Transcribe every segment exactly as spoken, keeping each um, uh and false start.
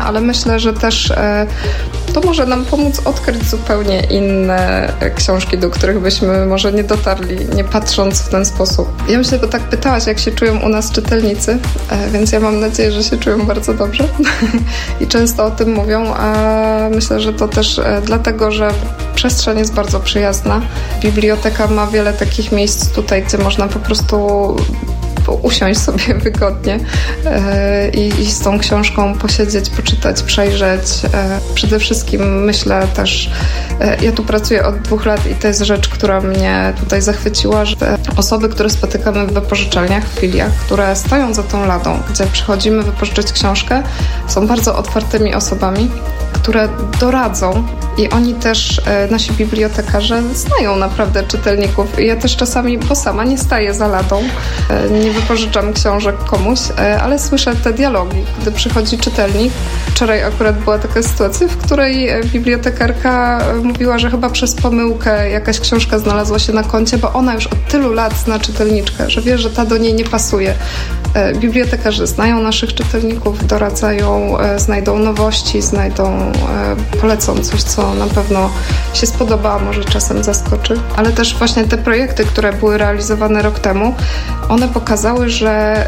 ale myślę, że też to może nam pomóc odkryć zupełnie inne książki, do których byśmy może nie dotarli, nie patrząc w ten sposób. Ja myślę, bo tak pytałaś, jak się czują u nas czytelnicy, więc ja mam nadzieję, że się czują bardzo dobrze i często o tym mówią, a myślę, że to też dlatego, że przestrzeń jest bardzo przyjazna. Biblioteka ma wiele takich miejsc tutaj, gdzie można po prostu usiąść sobie wygodnie i, i z tą książką posiedzieć, poczytać, przejrzeć. Przede wszystkim myślę też, ja tu pracuję od dwóch lat i to jest rzecz, która mnie tutaj zachwyciła, że te osoby, które spotykamy w wypożyczalniach, w filiach, które stoją za tą ladą, gdzie przychodzimy wypożyczyć książkę, są bardzo otwartymi osobami, które doradzą i oni też, nasi bibliotekarze, znają naprawdę czytelników. I ja też czasami, bo sama nie staję za ladą, nie wypożyczam książek komuś, ale słyszę te dialogi, gdy przychodzi czytelnik. Wczoraj akurat była taka sytuacja, w której bibliotekarka mówiła, że chyba przez pomyłkę jakaś książka znalazła się na koncie, bo ona już od tylu lat zna czytelniczkę, że wie, że ta do niej nie pasuje. Bibliotekarze znają naszych czytelników, doradzają, znajdą nowości, znajdą, polecą coś, co na pewno się spodoba, a może czasem zaskoczy. Ale też właśnie te projekty, które były realizowane rok temu, one pokazały, że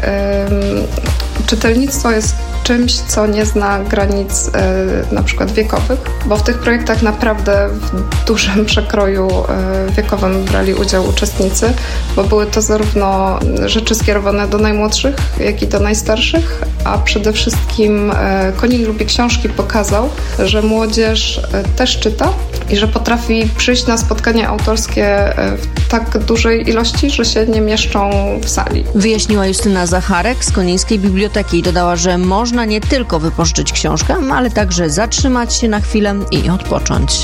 y, czytelnictwo jest czymś, co nie zna granic y, na przykład wiekowych, bo w tych projektach naprawdę w dużym przekroju y, wiekowym brali udział uczestnicy, bo były to zarówno rzeczy skierowane do najmłodszych, jak i do najstarszych, a przede wszystkim y, Konin lubi książki pokazał, że młodzież y, też czyta i że potrafi przyjść na spotkanie autorskie y, w tak dużej ilości, że się nie mieszczą w sali. Wyjaśniła Justyna Zacharek z Konińskiej Biblioteki i dodała, że można nie tylko wypożyczyć książkę, ale także zatrzymać się na chwilę i odpocząć.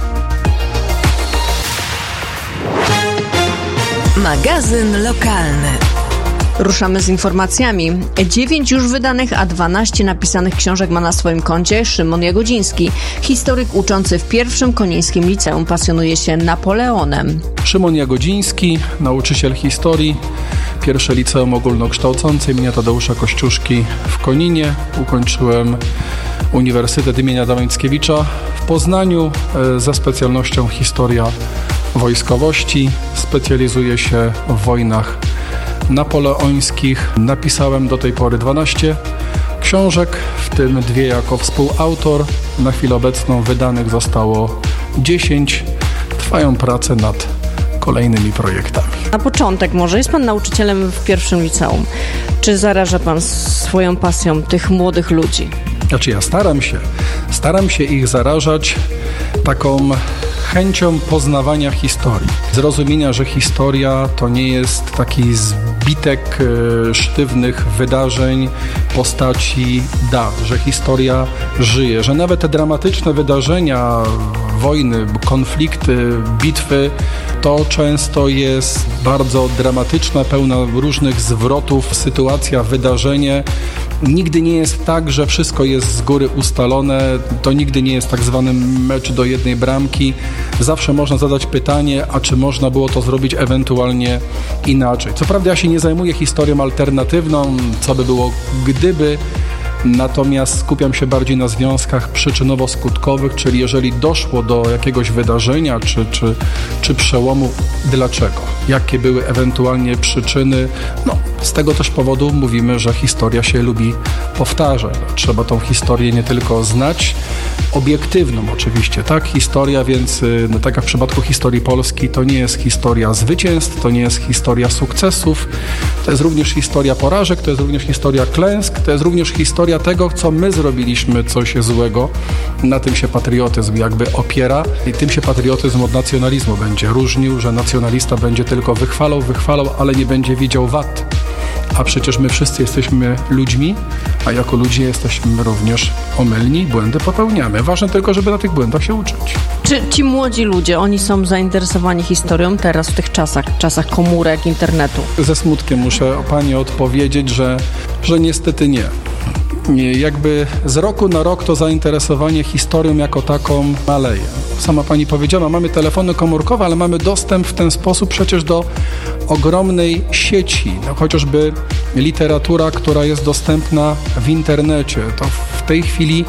Magazyn lokalny. Ruszamy z informacjami. Dziewięć już wydanych, a dwanaście napisanych książek ma na swoim koncie Szymon Jagodziński. Historyk uczący w pierwszym Konińskim Liceum pasjonuje się Napoleonem. Szymon Jagodziński, nauczyciel historii, pierwsze liceum ogólnokształcące imienia Tadeusza Kościuszki w Koninie. Ukończyłem Uniwersytet imienia Adama Mickiewicza w Poznaniu ze specjalnością historia wojskowości. Specjalizuję się w wojnach napoleońskich. Napisałem do tej pory dwanaście książek, w tym dwie jako współautor. Na chwilę obecną wydanych zostało dziesięć. Trwają prace nad kolejnymi projektami. Na początek może, jest pan nauczycielem w pierwszym liceum. Czy zaraża pan swoją pasją tych młodych ludzi? Znaczy ja staram się, staram się ich zarażać taką chęcią poznawania historii. Zrozumienia, że historia to nie jest taki zbitek e, sztywnych wydarzeń, postaci, dat, że historia żyje, że nawet te dramatyczne wydarzenia, wojny, konflikty, bitwy, to często jest bardzo dramatyczna, pełna różnych zwrotów, sytuacja, wydarzenie. Nigdy nie jest tak, że wszystko jest z góry ustalone, to nigdy nie jest tak zwany mecz do jednej bramki. Zawsze można zadać pytanie, a czy można było to zrobić ewentualnie inaczej. Co prawda ja się nie zajmuję historią alternatywną, co by było gdyby, natomiast skupiam się bardziej na związkach przyczynowo-skutkowych, czyli jeżeli doszło do jakiegoś wydarzenia czy, czy, czy przełomu, dlaczego? Jakie były ewentualnie przyczyny? No, z tego też powodu mówimy, że historia się lubi powtarzać. Trzeba tą historię nie tylko znać, obiektywną oczywiście, tak? Historia, więc no, tak jak w przypadku historii Polski, to nie jest historia zwycięstw, to nie jest historia sukcesów, to jest również historia porażek, to jest również historia klęsk, to jest również historia tego, co my zrobiliśmy coś złego. Na tym się patriotyzm jakby opiera i tym się patriotyzm od nacjonalizmu będzie różnił, że nacjonalista będzie tylko wychwalał, wychwalał, ale nie będzie widział wad. A przecież my wszyscy jesteśmy ludźmi, a jako ludzie jesteśmy również omylni, błędy popełniamy. Ważne tylko, żeby na tych błędach się uczyć. Czy ci młodzi ludzie, oni są zainteresowani historią teraz w tych czasach, czasach komórek, internetu? Ze smutkiem muszę pani odpowiedzieć, że, że niestety nie. Nie, jakby z roku na rok to zainteresowanie historią jako taką maleje. Sama pani powiedziała, mamy telefony komórkowe, ale mamy dostęp w ten sposób przecież do ogromnej sieci. No, chociażby literatura, która jest dostępna w internecie. To w tej chwili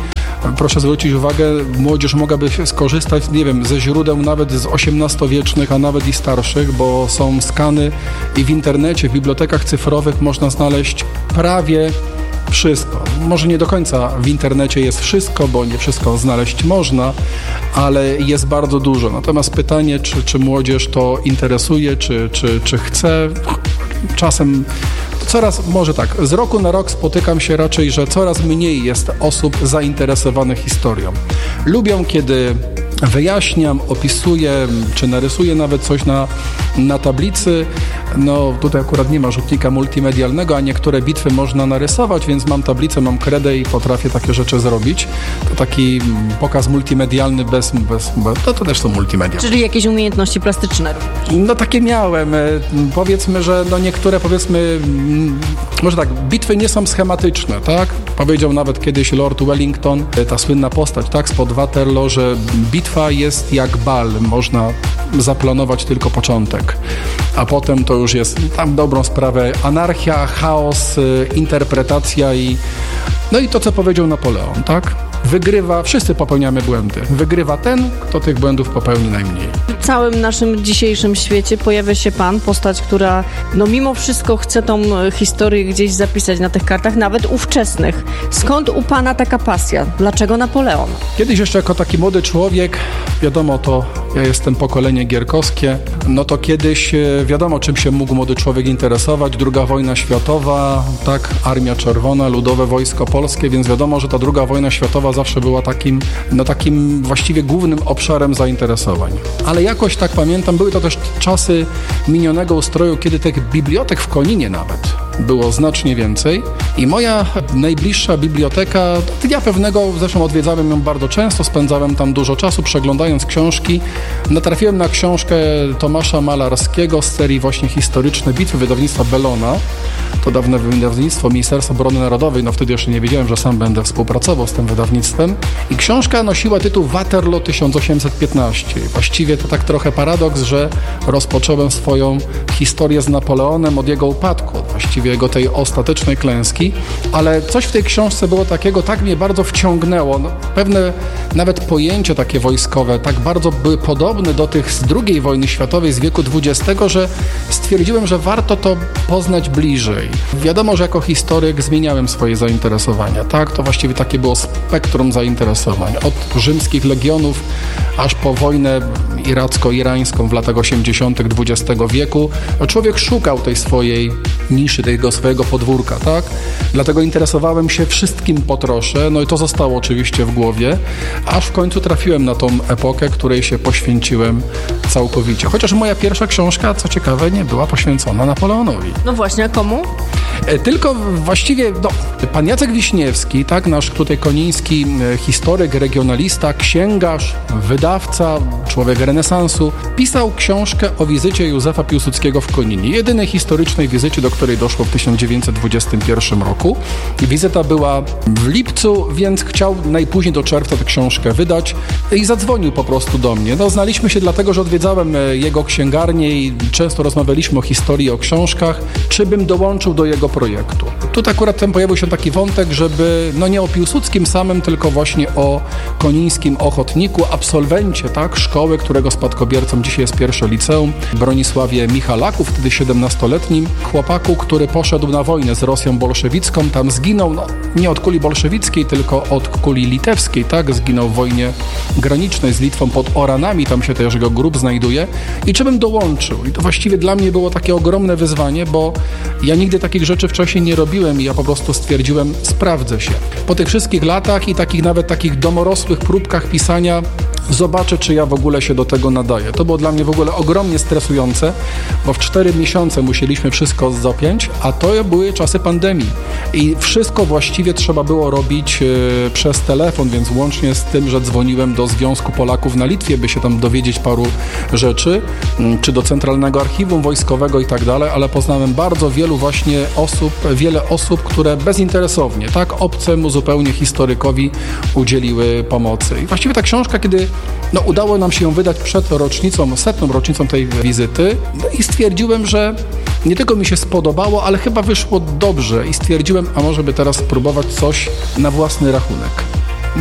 proszę zwrócić uwagę, młodzież mogłaby skorzystać, nie wiem, ze źródeł nawet z osiemnastowiecznych, a nawet i starszych, bo są skany i w internecie, w bibliotekach cyfrowych można znaleźć prawie wszystko. Może nie do końca w internecie jest wszystko, bo nie wszystko znaleźć można, ale jest bardzo dużo. Natomiast pytanie, czy, czy młodzież to interesuje, czy, czy, czy chce, czasem coraz, może tak, z roku na rok spotykam się raczej, że coraz mniej jest osób zainteresowanych historią. Lubią, kiedy wyjaśniam, opisuję, czy narysuję nawet coś na, na tablicy. No tutaj akurat nie ma rzutnika multimedialnego, a niektóre bitwy można narysować, więc mam tablicę, mam kredę i potrafię takie rzeczy zrobić. To taki pokaz multimedialny bez... bez to, to też są multimedia. Czyli jakieś umiejętności plastyczne? No takie miałem. Powiedzmy, że no niektóre, powiedzmy, może tak, bitwy nie są schematyczne, tak? Powiedział nawet kiedyś Lord Wellington, ta słynna postać, tak, spod Waterloo, że bitwa jest jak bal, można zaplanować tylko początek, a potem to już jest tam dobrą sprawę anarchia, chaos, interpretacja i no i to, co powiedział Napoleon, tak? Wygrywa, wszyscy popełniamy błędy. Wygrywa ten, kto tych błędów popełni najmniej. W całym naszym dzisiejszym świecie pojawia się pan, postać, która no mimo wszystko chce tą historię gdzieś zapisać na tych kartach, nawet ówczesnych. Skąd u pana taka pasja? Dlaczego Napoleon? Kiedyś jeszcze jako taki młody człowiek, wiadomo, to ja jestem pokolenie gierkowskie, no to kiedyś wiadomo, czym się mógł młody człowiek interesować. Druga wojna światowa, tak, Armia Czerwona, Ludowe Wojsko Polskie, więc wiadomo, że ta druga wojna światowa zawsze była takim, no takim właściwie głównym obszarem zainteresowań. Ale jakoś tak pamiętam, były to też czasy minionego ustroju, kiedy tych bibliotek w Koninie nawet było znacznie więcej i moja najbliższa biblioteka, dnia pewnego, zresztą odwiedzałem ją bardzo często, spędzałem tam dużo czasu przeglądając książki, natrafiłem na książkę Tomasza Malarskiego z serii właśnie Historyczne Bitwy wydawnictwa Bellona. To dawne wydawnictwo Ministerstwa Obrony Narodowej, no wtedy jeszcze nie wiedziałem, że sam będę współpracował z tym wydawnictwem. I książka nosiła tytuł Waterloo tysiąc osiemset piętnaście. Właściwie to tak trochę paradoks, że rozpocząłem swoją historię z Napoleonem od jego upadku, właściwie jego tej ostatecznej klęski, ale coś w tej książce było takiego, tak mnie bardzo wciągnęło. No, pewne nawet pojęcia takie wojskowe tak bardzo były podobne do tych z drugiej wojny światowej z wieku dwudziestego, że stwierdziłem, że warto to poznać bliżej. Wiadomo, że jako historyk zmieniałem swoje zainteresowania, tak? To właściwie takie było spektrum zainteresowań. Od rzymskich legionów aż po wojnę iracko-irańską w latach osiemdziesiątych dwudziestego wieku. Człowiek szukał tej swojej niszy, tego swojego podwórka, tak? Dlatego interesowałem się wszystkim po trosze, no i to zostało oczywiście w głowie, aż w końcu trafiłem na tą epokę, której się poświęciłem całkowicie. Chociaż moja pierwsza książka, co ciekawe, nie była poświęcona Napoleonowi. No właśnie, a komu? Tylko właściwie, no, pan Jacek Wiśniewski, tak, nasz tutaj koniński historyk, regionalista, księgarz, wydawca, człowiek renesansu, pisał książkę o wizycie Józefa Piłsudskiego w Koninie. Jedynej historycznej wizycie, do której doszło w tysiąc dziewięćset dwudziestym pierwszym roku. Wizyta była w lipcu, więc chciał najpóźniej do czerwca tę książkę wydać i zadzwonił po prostu do mnie. No, znaliśmy się dlatego, że odwiedzałem jego księgarnię i często rozmawialiśmy o historii, o książkach, czy bym dołączył do jego projektu. Tutaj akurat ten pojawił się taki wątek, żeby no nie o Piłsudskim samym, tylko właśnie o konińskim ochotniku, absolwencie, tak, szkoły, którego spadkobiercą dzisiaj jest pierwsze liceum, Bronisławie Michalaku, wtedy siedemnastoletnim chłopaku, który poszedł na wojnę z Rosją bolszewicką, tam zginął, no nie od kuli bolszewickiej, tylko od kuli litewskiej, tak, zginął w wojnie granicznej z Litwą pod Oranami, tam się też jego grób znajduje i czy bym dołączył. I to właściwie dla mnie było takie ogromne wyzwanie, bo ja nigdy takich rzeczy wcześniej nie robiłem i ja po prostu stwierdziłem, sprawdzę się. Po tych wszystkich latach i takich nawet takich domorosłych próbkach pisania zobaczę, czy ja w ogóle się do tego nadaję. To było dla mnie w ogóle ogromnie stresujące, bo w cztery miesiące musieliśmy wszystko zapiąć, a to były czasy pandemii i wszystko właściwie trzeba było robić yy, przez telefon, więc łącznie z tym, że dzwoniłem do Związku Polaków na Litwie, by się tam dowiedzieć paru rzeczy, yy, czy do Centralnego Archiwum Wojskowego i tak dalej, ale poznałem bardzo wielu właśnie osób, wiele osób, które bezinteresownie, tak, obcemu zupełnie historykowi udzieliły pomocy. I właściwie ta książka, kiedy no, udało nam się ją wydać przed rocznicą, setną rocznicą tej wizyty, no i stwierdziłem, że nie tylko mi się spodobało, ale chyba wyszło dobrze i stwierdziłem, a może by teraz spróbować coś na własny rachunek. No i wtedy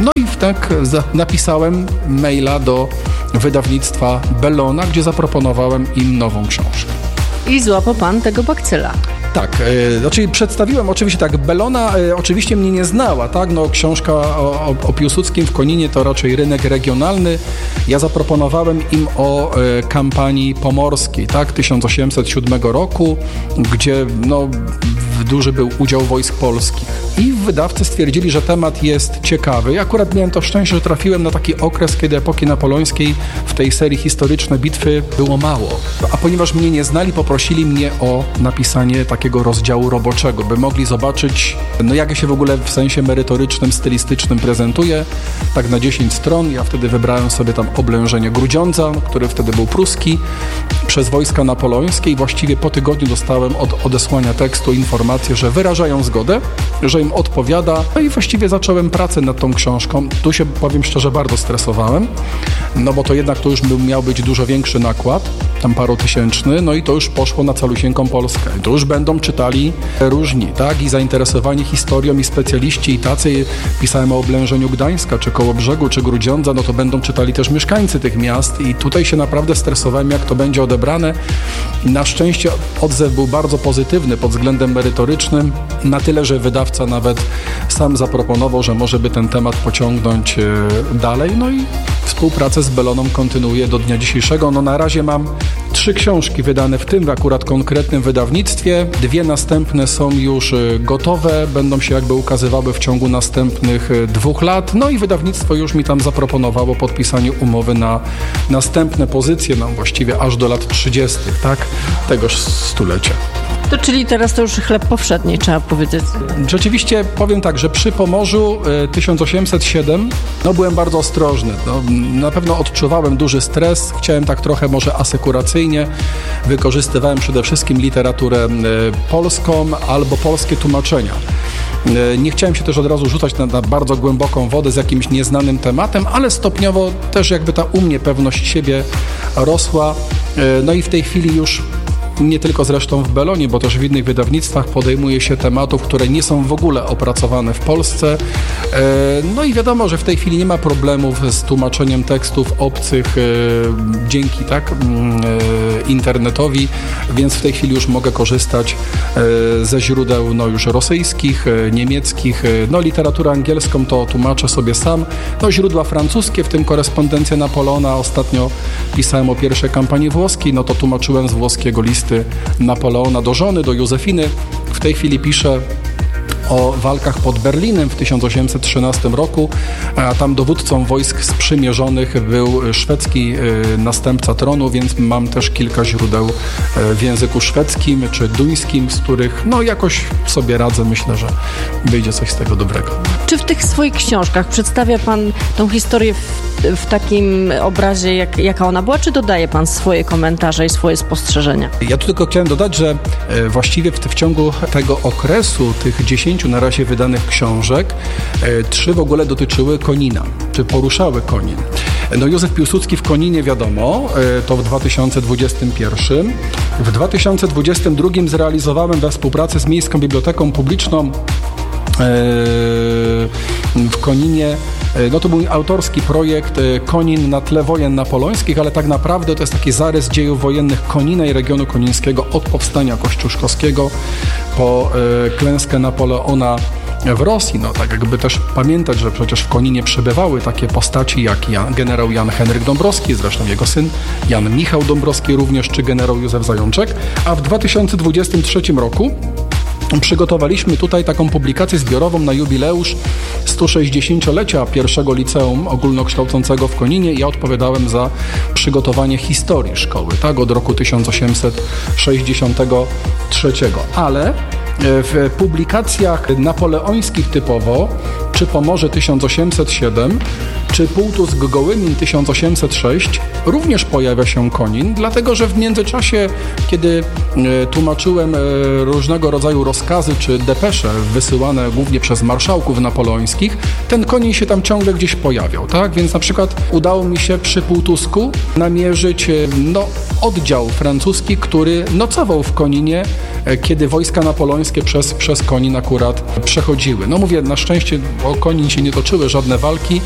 tak napisałem maila do wydawnictwa Bellona, gdzie zaproponowałem im nową książkę. I złapał pan tego bakcyla. Tak, e, znaczy przedstawiłem oczywiście tak, Bellona e, oczywiście mnie nie znała, tak, no książka o, o Piłsudskim w Koninie to raczej rynek regionalny. Ja zaproponowałem im o e, kampanii pomorskiej, tak, tysiąc osiemset siódmego roku, gdzie no duży był udział wojsk polskich. I wydawcy stwierdzili, że temat jest ciekawy. Ja akurat miałem to szczęście, że trafiłem na taki okres, kiedy epoki napoleońskiej w tej serii Historyczne bitwy było mało. A ponieważ mnie nie znali, poprosili mnie o napisanie takiego rozdziału roboczego, by mogli zobaczyć, no jak ja się w ogóle w sensie merytorycznym, stylistycznym prezentuję. Tak na dziesięć stron. Ja wtedy wybrałem sobie tam oblężenie Grudziądza, który wtedy był pruski, przez wojska napoleońskie i właściwie po tygodniu dostałem od odesłania tekstu informację, że wyrażają zgodę, że im odpowiada. No i właściwie zacząłem pracę nad tą książką. Tu się, powiem szczerze, bardzo stresowałem, no bo to jednak to już miał być dużo większy nakład, tam parotysięczny, no i to już poszło na calusieńką Polskę. To już będą czytali różni, tak? I zainteresowani historią i specjaliści i tacy, pisałem o oblężeniu Gdańska, czy Kołobrzegu, czy Grudziądza, no to będą czytali też mieszkańcy tych miast i tutaj się naprawdę stresowałem, jak to będzie odebrane. Na szczęście odzew był bardzo pozytywny pod względem merytorycznym, na tyle, że wydawca nawet sam zaproponował, że może by ten temat pociągnąć dalej, no i współpracę z Belloną kontynuuję do dnia dzisiejszego. No na razie mam trzy książki wydane w tym akurat konkretnym wydawnictwie. Dwie następne są już gotowe, będą się jakby ukazywały w ciągu następnych dwóch lat. No i wydawnictwo już mi tam zaproponowało podpisanie umowy na następne pozycje, no właściwie aż do lat trzydziestych, tak? Tegoż stulecia. To czyli teraz to już chleb powszedni, trzeba powiedzieć. Rzeczywiście powiem tak, że przy Pomorzu tysiąc osiemset siedem no byłem bardzo ostrożny. No, na pewno odczuwałem duży stres, chciałem tak trochę może asekuracyjnie, wykorzystywałem przede wszystkim literaturę polską albo polskie tłumaczenia. Nie chciałem się też od razu rzucać na, na bardzo głęboką wodę z jakimś nieznanym tematem, ale stopniowo też jakby ta u mnie pewność siebie rosła. No i w tej chwili już nie tylko zresztą w Bellonie, bo też w innych wydawnictwach podejmuje się tematów, które nie są w ogóle opracowane w Polsce. No i wiadomo, że w tej chwili nie ma problemów z tłumaczeniem tekstów obcych dzięki tak internetowi, więc w tej chwili już mogę korzystać ze źródeł no już rosyjskich, niemieckich, no literaturę angielską to tłumaczę sobie sam, no źródła francuskie, w tym korespondencja Napoleona. Ostatnio pisałem o pierwszej kampanii włoskiej, no to tłumaczyłem z włoskiego listu Napoleona do żony, do Józefiny. W tej chwili piszę o walkach pod Berlinem w tysiąc osiemset trzynastym roku, a tam dowódcą wojsk sprzymierzonych był szwedzki następca tronu, więc mam też kilka źródeł w języku szwedzkim czy duńskim, z których no jakoś sobie radzę. Myślę, że wyjdzie coś z tego dobrego. Czy w tych swoich książkach przedstawia pan tą historię w, w takim obrazie, jak, jaka ona była, czy dodaje pan swoje komentarze i swoje spostrzeżenia? Ja tu tylko chciałem dodać, że właściwie w, w ciągu tego okresu, tych dziesięciu na razie wydanych książek, e, trzy w ogóle dotyczyły Konina, czy poruszały Konin. No Józef Piłsudski w Koninie wiadomo, e, to w dwa tysiące dwudziestym pierwszym. W dwa tysiące dwudziestym drugim zrealizowałem we współpracy z Miejską Biblioteką Publiczną w Koninie. No to był autorski projekt Konin na tle wojen napoleońskich, ale tak naprawdę to jest taki zarys dziejów wojennych Konina i regionu konińskiego od powstania kościuszkowskiego po klęskę Napoleona w Rosji. No tak jakby też pamiętać, że przecież w Koninie przebywały takie postaci jak Jan, generał Jan Henryk Dąbrowski, zresztą jego syn Jan Michał Dąbrowski również, czy generał Józef Zajączek. A w dwa tysiące dwudziestym trzecim roku przygotowaliśmy tutaj taką publikację zbiorową na jubileusz sto sześćdziesięciolecia pierwszego liceum ogólnokształcącego w Koninie. Ja odpowiadałem za przygotowanie historii szkoły, tak, od roku tysiąc osiemset sześćdziesiątego trzeciego. Ale w publikacjach napoleońskich typowo, czy Pomorze tysiąc osiemset siedem, czy Półtusk Gołymin tysiąc osiemset sześć, również pojawia się Konin, dlatego że w międzyczasie, kiedy tłumaczyłem różnego rodzaju rozkazy czy depesze wysyłane głównie przez marszałków napoleońskich, ten Konin się tam ciągle gdzieś pojawiał, tak? Więc na przykład udało mi się przy Półtusku namierzyć no, oddział francuski, który nocował w Koninie, kiedy wojska napoleońskie przez, przez Konin akurat przechodziły. No mówię, na szczęście o Konin się nie toczyły żadne walki,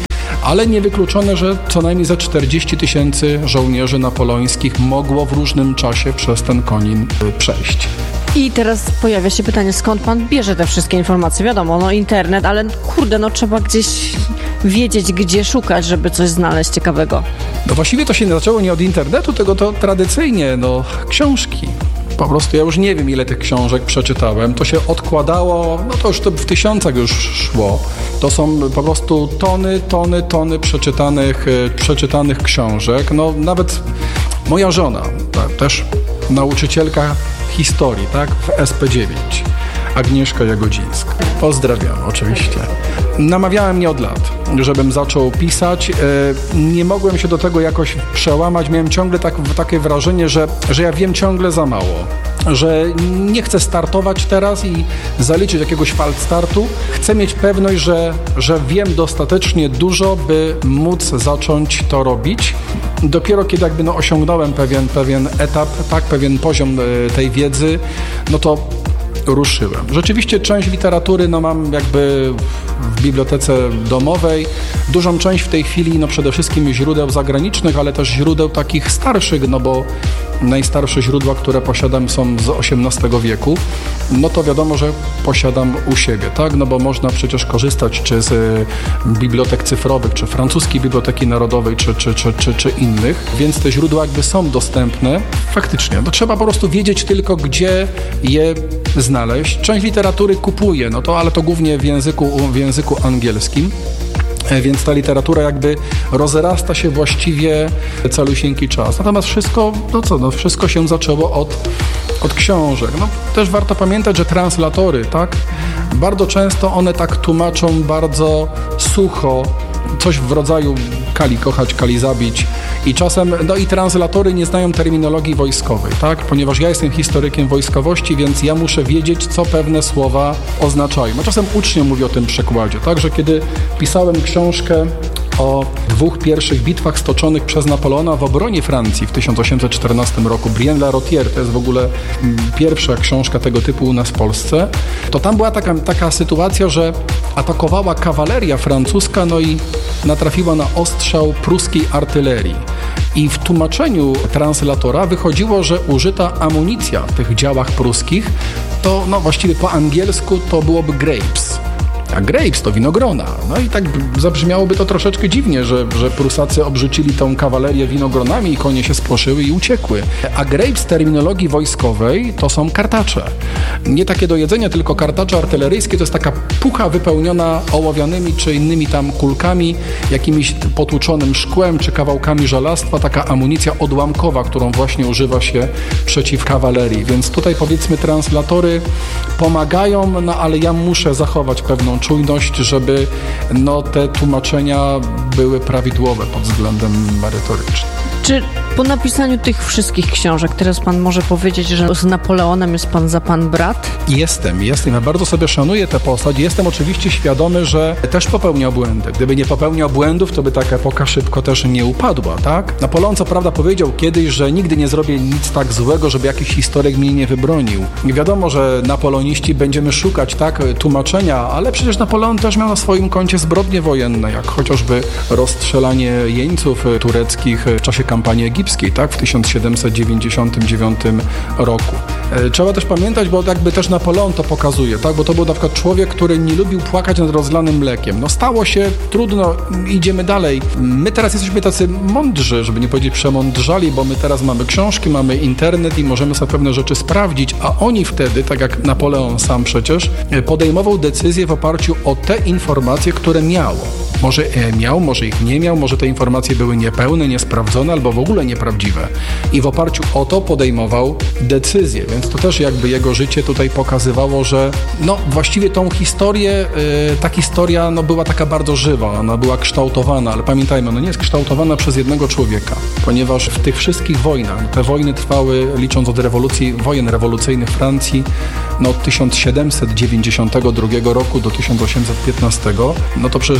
ale niewykluczone, że co najmniej ze czterdzieści tysięcy żołnierzy napoleońskich mogło w różnym czasie przez ten Konin przejść. I teraz pojawia się pytanie, skąd pan bierze te wszystkie informacje? Wiadomo, no internet, ale kurde, no trzeba gdzieś wiedzieć, gdzie szukać, żeby coś znaleźć ciekawego. No właściwie to się zaczęło nie od internetu, tylko to tradycyjnie, no książki. Po prostu ja już nie wiem, ile tych książek przeczytałem. To się odkładało, no to już to w tysiącach już szło. To są po prostu tony, tony, tony przeczytanych, przeczytanych książek. No nawet moja żona, tak, też nauczycielka historii, tak, w S P dziewięć. Agnieszka Jagodzińska. Pozdrawiam, oczywiście. Namawiałem mnie od lat, żebym zaczął pisać. Nie mogłem się do tego jakoś przełamać. Miałem ciągle tak, takie wrażenie, że, że ja wiem ciągle za mało. Że nie chcę startować teraz i zaliczyć jakiegoś falstartu. Chcę mieć pewność, że, że wiem dostatecznie dużo, by móc zacząć to robić. Dopiero kiedy jakby no osiągnąłem pewien, pewien etap, tak, pewien poziom tej wiedzy, no to ruszyłem. Rzeczywiście część literatury no mam jakby w bibliotece domowej. Dużą część w tej chwili no przede wszystkim źródeł zagranicznych, ale też źródeł takich starszych, no bo najstarsze źródła, które posiadam, są z osiemnastego wieku. No to wiadomo, że posiadam u siebie, tak? No bo można przecież korzystać czy z bibliotek cyfrowych, czy francuskiej Biblioteki Narodowej, czy, czy, czy, czy, czy innych, więc te źródła jakby są dostępne. Faktycznie, no trzeba po prostu wiedzieć tylko, gdzie je znaleźć. Część literatury kupuję, no to, ale to głównie w języku, w języku angielskim. Więc ta literatura jakby rozrasta się właściwie calusieńki czas. Natomiast wszystko, no co, no wszystko się zaczęło od, od książek. No, też warto pamiętać, że translatory, tak? Bardzo często one tak tłumaczą bardzo sucho, coś w rodzaju kali kochać, kali zabić. I czasem, no i translatory nie znają terminologii wojskowej, tak? Ponieważ ja jestem historykiem wojskowości, więc ja muszę wiedzieć, co pewne słowa oznaczają. No czasem uczniom mówię o tym przykładzie, tak? Że kiedy pisałem książkę o dwóch pierwszych bitwach stoczonych przez Napoleona w obronie Francji w tysiąc osiemset czternastym roku, Brienne-la-Rôtière, to jest w ogóle pierwsza książka tego typu u nas w Polsce, to tam była taka, taka sytuacja, że atakowała kawaleria francuska, no i natrafiła na ostrzał pruskiej artylerii. I w tłumaczeniu translatora wychodziło, że użyta amunicja w tych działach pruskich to no właściwie po angielsku to byłoby grapes. A grapes to winogrona. No i tak zabrzmiałoby to troszeczkę dziwnie, że, że Prusacy obrzucili tą kawalerię winogronami i konie się spłoszyły i uciekły. A grapes w terminologii wojskowej to są kartacze. Nie takie do jedzenia, tylko kartacze artyleryjskie. To jest taka pucha wypełniona ołowianymi czy innymi tam kulkami, jakimś potłuczonym szkłem czy kawałkami żelastwa. Taka amunicja odłamkowa, którą właśnie używa się przeciw kawalerii. Więc tutaj powiedzmy translatory pomagają, no ale ja muszę zachować pewną czujność, żeby no, te tłumaczenia były prawidłowe pod względem merytorycznym. Czy po napisaniu tych wszystkich książek teraz pan może powiedzieć, że z Napoleonem jest pan za pan brat? Jestem, jestem. Ja bardzo sobie szanuję tę postać. Jestem oczywiście świadomy, że też popełniał błędy. Gdyby nie popełniał błędów, to by taka epoka szybko też nie upadła, tak? Napoleon co prawda powiedział kiedyś, że nigdy nie zrobię nic tak złego, żeby jakiś historyk mnie nie wybronił. I wiadomo, że napoleoniści będziemy szukać, tak, tłumaczenia, ale przecież Napoleon też miał na swoim koncie zbrodnie wojenne, jak chociażby rozstrzelanie jeńców tureckich w czasie kampanii egipskiej, tak, w tysiąc siedemset dziewięćdziesiątym dziewiątym roku. Trzeba też pamiętać, bo jakby też Napoleon to pokazuje, tak, bo to był na przykład człowiek, który nie lubił płakać nad rozlanym mlekiem. No stało się, trudno, idziemy dalej. My teraz jesteśmy tacy mądrzy, żeby nie powiedzieć przemądrzali, bo my teraz mamy książki, mamy internet i możemy sobie pewne rzeczy sprawdzić, a oni wtedy, tak jak Napoleon sam przecież, podejmował decyzje w oparciu o te informacje, które miał. Może miał, może ich nie miał, może te informacje były niepełne, niesprawdzone albo w ogóle nieprawdziwe. I w oparciu o to podejmował decyzje, więc to też jakby jego życie tutaj pokazywało, że no właściwie tą historię, yy, ta historia no, była taka bardzo żywa, ona była kształtowana, ale pamiętajmy, ona nie jest kształtowana przez jednego człowieka, ponieważ w tych wszystkich wojnach, te wojny trwały, licząc od rewolucji, wojen rewolucyjnych Francji, no od tysiąc siedemset dziewięćdziesiątego drugiego roku do tysiąc osiemset piętnastego, no to przecież zginęły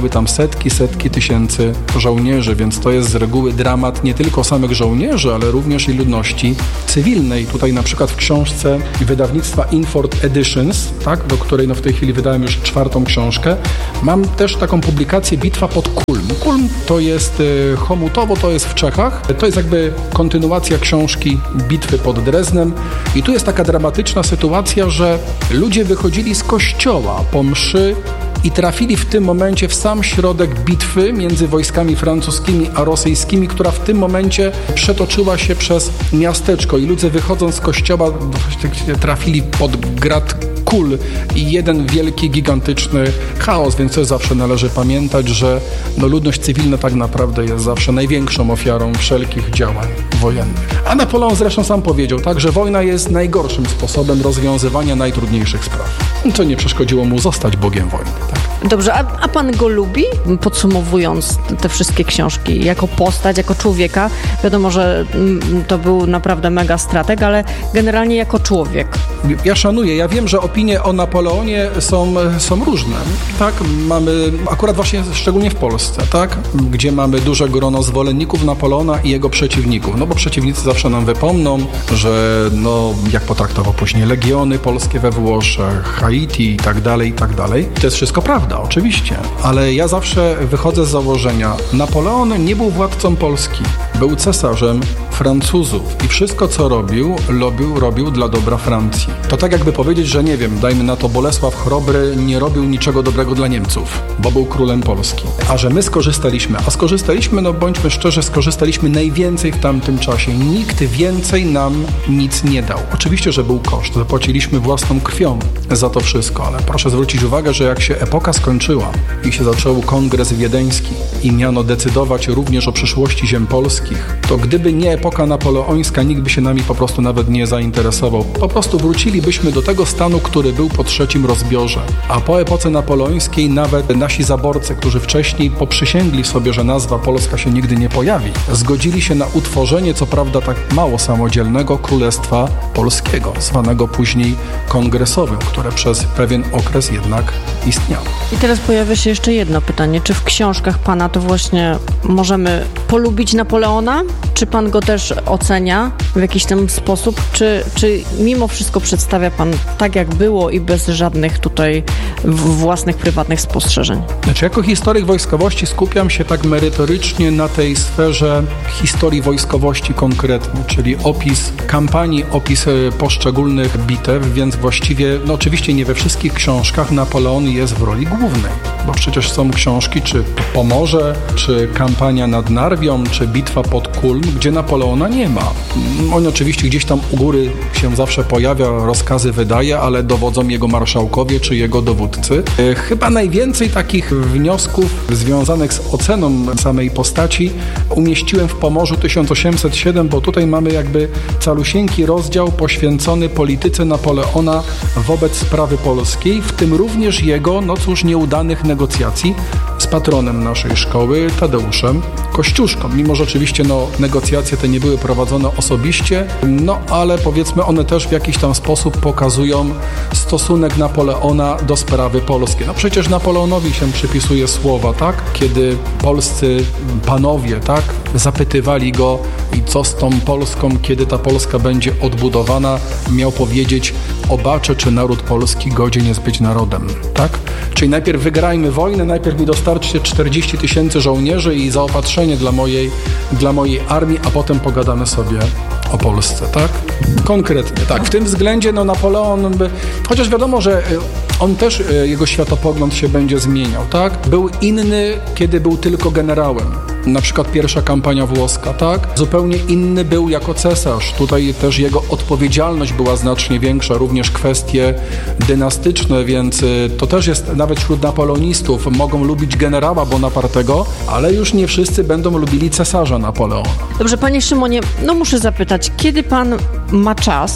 ginęły tam setki, setki tysięcy żołnierzy, więc to jest z reguły dramat nie tylko samych żołnierzy, ale również i ludności cywilnej. Tutaj na przykład w książce wydawnictwa Inford Editions, tak, do której no w tej chwili wydałem już czwartą książkę, mam też taką publikację Bitwa pod Kulm. Kulm to jest y, Chomutowo, to jest w Czechach. To jest jakby kontynuacja książki Bitwy pod Dreznem i tu jest taka dramatyczna sytuacja, że ludzie wychodzili z kościoła po mszy i trafili w tym momencie w sam środek bitwy między wojskami francuskimi a rosyjskimi, która w tym momencie przetoczyła się przez miasteczko i ludzie wychodząc z kościoła trafili pod grad kul i jeden wielki, gigantyczny chaos, więc też zawsze należy pamiętać, że no, ludność cywilna tak naprawdę jest zawsze największą ofiarą wszelkich działań wojennych. A Napoleon zresztą sam powiedział, tak, że wojna jest najgorszym sposobem rozwiązywania najtrudniejszych spraw. Co nie przeszkodziło mu zostać bogiem wojny. Tak? Dobrze, a, a pan go lubi? Podsumowując te wszystkie książki, jako postać, jako człowieka, wiadomo, że to był naprawdę mega strateg, ale generalnie jako człowiek. Ja szanuję, ja wiem, że opinie o Napoleonie są, są różne, tak? Mamy, akurat właśnie szczególnie w Polsce, tak? Gdzie mamy duże grono zwolenników Napoleona i jego przeciwników, no bo przeciwnicy zawsze nam wypomną, że no, jak potraktował później legiony polskie we Włoszech, Haiti i tak dalej, i tak dalej. To jest wszystko prawda, oczywiście, ale ja zawsze wychodzę z założenia, Napoleon nie był władcą Polski, był cesarzem Francuzów i wszystko, co robił, robił, robił dla dobra Francji. To tak jakby powiedzieć, że nie wiem, dajmy na to Bolesław Chrobry nie robił niczego dobrego dla Niemców, bo był królem Polski. A że my skorzystaliśmy, a skorzystaliśmy, no bądźmy szczerzy, skorzystaliśmy najwięcej w tamtym czasie. Nikt więcej nam nic nie dał. Oczywiście, że był koszt, zapłaciliśmy własną krwią za to wszystko, ale proszę zwrócić uwagę, że jak się epoka skończyła i się zaczął kongres wiedeński i miano decydować również o przyszłości ziem polskich, to gdyby nie epoka napoleońska, nikt by się nami po prostu nawet nie zainteresował. Po prostu wrócilibyśmy do tego stanu, który był po trzecim rozbiorze. A po epoce napoleońskiej nawet nasi zaborcy, którzy wcześniej poprzysięgli sobie, że nazwa Polska się nigdy nie pojawi, zgodzili się na utworzenie, co prawda tak mało samodzielnego, Królestwa Polskiego, zwanego później kongresowym, które przez pewien okres jednak istniało. I teraz pojawia się jeszcze jedno pytanie. Czy w książkach pana to właśnie możemy polubić Napoleona? Czy pan go też ocenia w jakiś tam sposób? Czy, czy mimo wszystko przedstawia pan tak, jak było i bez żadnych tutaj własnych, prywatnych spostrzeżeń? Znaczy, jako historyk wojskowości skupiam się tak merytorycznie na tej sferze historii wojskowości konkretnie, czyli opis kampanii, opis poszczególnych bitew, więc właściwie, no oczywiście nie we wszystkich książkach Napoleon jest w roli głównej, bo przecież są książki, czy Pomorze, czy kampania nad Narwią, czy bitwa pod Kulm, gdzie Napoleona nie ma. On oczywiście gdzieś tam u góry się zawsze pojawia, rozkazy wydaje, ale dowodzą jego marszałkowie czy jego dowódcy. Chyba najwięcej takich wniosków związanych z oceną samej postaci umieściłem w Pomorzu tysiąc osiemset siedem, bo tutaj mamy jakby calusieńki rozdział poświęcony polityce Napoleona wobec sprawy polskiej, w tym również jego, no cóż, nieudanych negocjacji z patronem naszej szkoły, Tadeuszem Kościuszką. Mimo, że oczywiście no, negocjacje te nie były prowadzone osobiście, no ale powiedzmy one też w jakiś tam sposób pokazują stosunek Napoleona do sprawy polskiej. No przecież Napoleonowi się przypisuje słowa, tak? Kiedy polscy panowie, tak? Zapytywali go, i co z tą Polską, kiedy ta Polska będzie odbudowana, miał powiedzieć: obaczę, czy naród polski godzien jest być narodem, tak? Czyli najpierw wygrajmy wojnę, najpierw mi dostarczcie czterdzieści tysięcy żołnierzy i zaopatrzenie dla mojej, dla mojej armii, a potem pogadamy sobie o Polsce, tak? Konkretnie, tak. W tym względzie no Napoleon, by, chociaż wiadomo, że on też, jego światopogląd się będzie zmieniał, tak? Był inny, kiedy był tylko generałem. Na przykład pierwsza kampania włoska, tak? Zupełnie inny był jako cesarz. Tutaj też jego odpowiedzialność była znacznie większa, również kwestie dynastyczne, więc to też jest nawet wśród napoleonistów. Mogą lubić generała Bonapartego, ale już nie wszyscy będą lubili cesarza Napoleona. Dobrze, panie Szymonie, no muszę zapytać, kiedy pan ma czas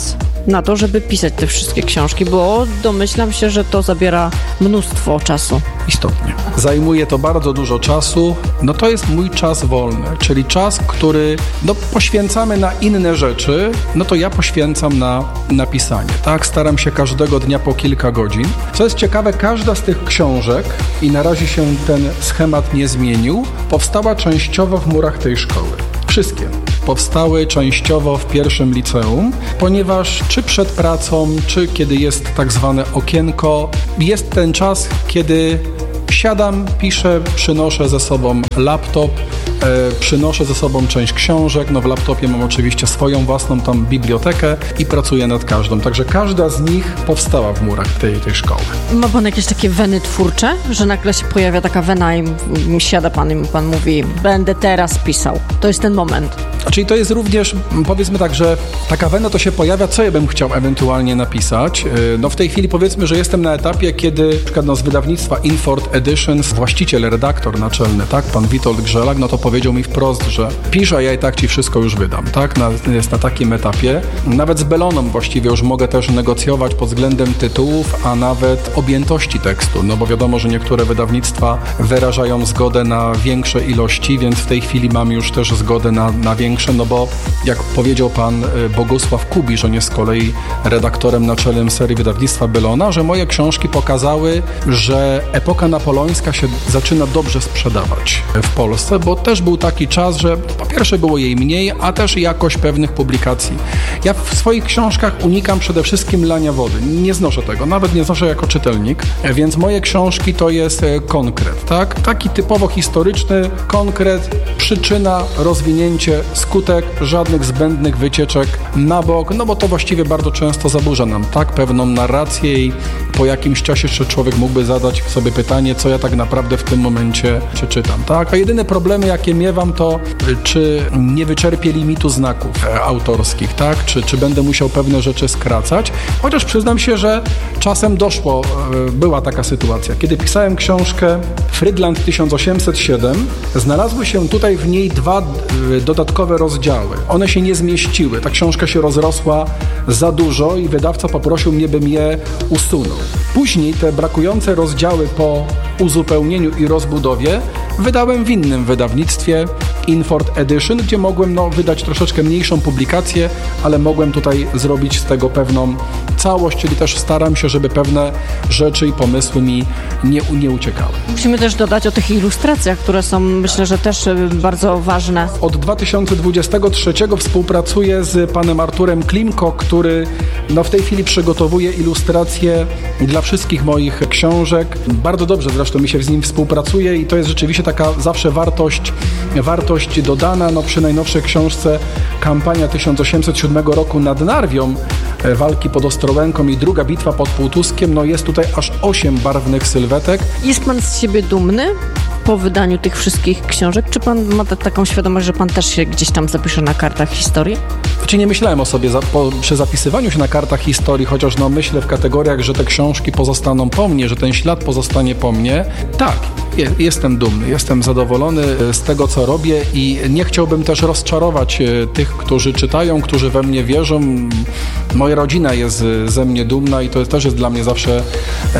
na to, żeby pisać te wszystkie książki? Bo domyślam się, że to zabiera mnóstwo czasu. Istotnie. Zajmuje to bardzo dużo czasu. No to jest mój czas wolny, czyli czas, który no, poświęcamy na inne rzeczy, no to ja poświęcam na napisanie. Tak, staram się każdego dnia po kilka godzin. Co jest ciekawe, każda z tych książek, i na razie się ten schemat nie zmienił, powstała częściowo w murach tej szkoły. Wszystkie powstały częściowo w pierwszym liceum, ponieważ czy przed pracą, czy kiedy jest tak zwane okienko, jest ten czas, kiedy siadam, piszę, przynoszę ze sobą laptop, e, przynoszę ze sobą część książek, no w laptopie mam oczywiście swoją własną tam bibliotekę i pracuję nad każdą, także każda z nich powstała w murach tej, tej szkoły. Ma pan jakieś takie weny twórcze, że nagle się pojawia taka wena i siada pan i pan mówi, będę teraz pisał. To jest ten moment. Czyli to jest również, powiedzmy tak, że taka wena to się pojawia, co ja bym chciał ewentualnie napisać. No w tej chwili powiedzmy, że jestem na etapie, kiedy na przykład no, z wydawnictwa Inford Editions właściciel, redaktor naczelny, tak, pan Witold Grzelak, no to powiedział mi wprost, że pisz, a ja i tak ci wszystko już wydam, tak, na, jest na takim etapie. Nawet z Belloną właściwie już mogę też negocjować pod względem tytułów, a nawet objętości tekstu, no bo wiadomo, że niektóre wydawnictwa wyrażają zgodę na większe ilości, więc w tej chwili mam już też zgodę na, na większe, no bo jak powiedział pan Bogusław Kubisz, on jest z kolei redaktorem naczelnym serii wydawnictwa Bellona, że moje książki pokazały, że epoka napoleońska się zaczyna dobrze sprzedawać w Polsce, bo też był taki czas, że po pierwsze było jej mniej, a też jakość pewnych publikacji. Ja w swoich książkach unikam przede wszystkim lania wody. Nie znoszę tego, nawet nie znoszę jako czytelnik, więc moje książki to jest konkret, tak? Taki typowo historyczny konkret, przyczyna, rozwinięcie, skutek, żadnych zbędnych wycieczek na bok, no bo to właściwie bardzo często zaburza nam tak pewną narrację i po jakimś czasie jeszcze człowiek mógłby zadać sobie pytanie, co ja tak naprawdę w tym momencie czy czytam, tak? A jedyne problemy, jakie miewam, to czy nie wyczerpię limitu znaków e, autorskich, tak? Czy, czy będę musiał pewne rzeczy skracać? Chociaż przyznam się, że czasem doszło, e, była taka sytuacja. Kiedy pisałem książkę Frydland tysiąc osiemset siedem, znalazły się tutaj w niej dwa e, dodatkowe rozdziały. One się nie zmieściły. Ta książka się rozrosła za dużo i wydawca poprosił mnie, bym je usunął. Później te brakujące rozdziały po uzupełnieniu i rozbudowie wydałem w innym wydawnictwie Inford Edition, gdzie mogłem no, wydać troszeczkę mniejszą publikację, ale mogłem tutaj zrobić z tego pewną całość, czyli też staram się, żeby pewne rzeczy i pomysły mi nie, nie uciekały. Musimy też dodać o tych ilustracjach, które są, myślę, że też bardzo ważne. Od dwa tysiące dwudziestego trzeciego współpracuję z panem Arturem Klimko, który no, w tej chwili przygotowuje ilustracje dla wszystkich moich książek. Bardzo dobrze zresztą mi się z nim współpracuje i to jest rzeczywiście taka zawsze wartość, wartość dodana. No, przy najnowszej książce Kampania tysiąc osiemset siódmego roku nad Narwią, walki pod Ostrołęką i druga bitwa pod Półtuskiem, no jest tutaj aż osiem barwnych sylwetek. Jest pan z siebie dumny po wydaniu tych wszystkich książek? Czy pan ma t- taką świadomość, że pan też się gdzieś tam zapisze na kartach historii? Znaczy nie myślałem o sobie za, po, przy zapisywaniu się na kartach historii, chociaż no myślę w kategoriach, że te książki pozostaną po mnie, że ten ślad pozostanie po mnie. Tak, je, jestem dumny, jestem zadowolony z tego, co robię i nie chciałbym też rozczarować tych, którzy czytają, którzy we mnie wierzą. Moja rodzina jest ze mnie dumna i to też jest dla mnie zawsze e,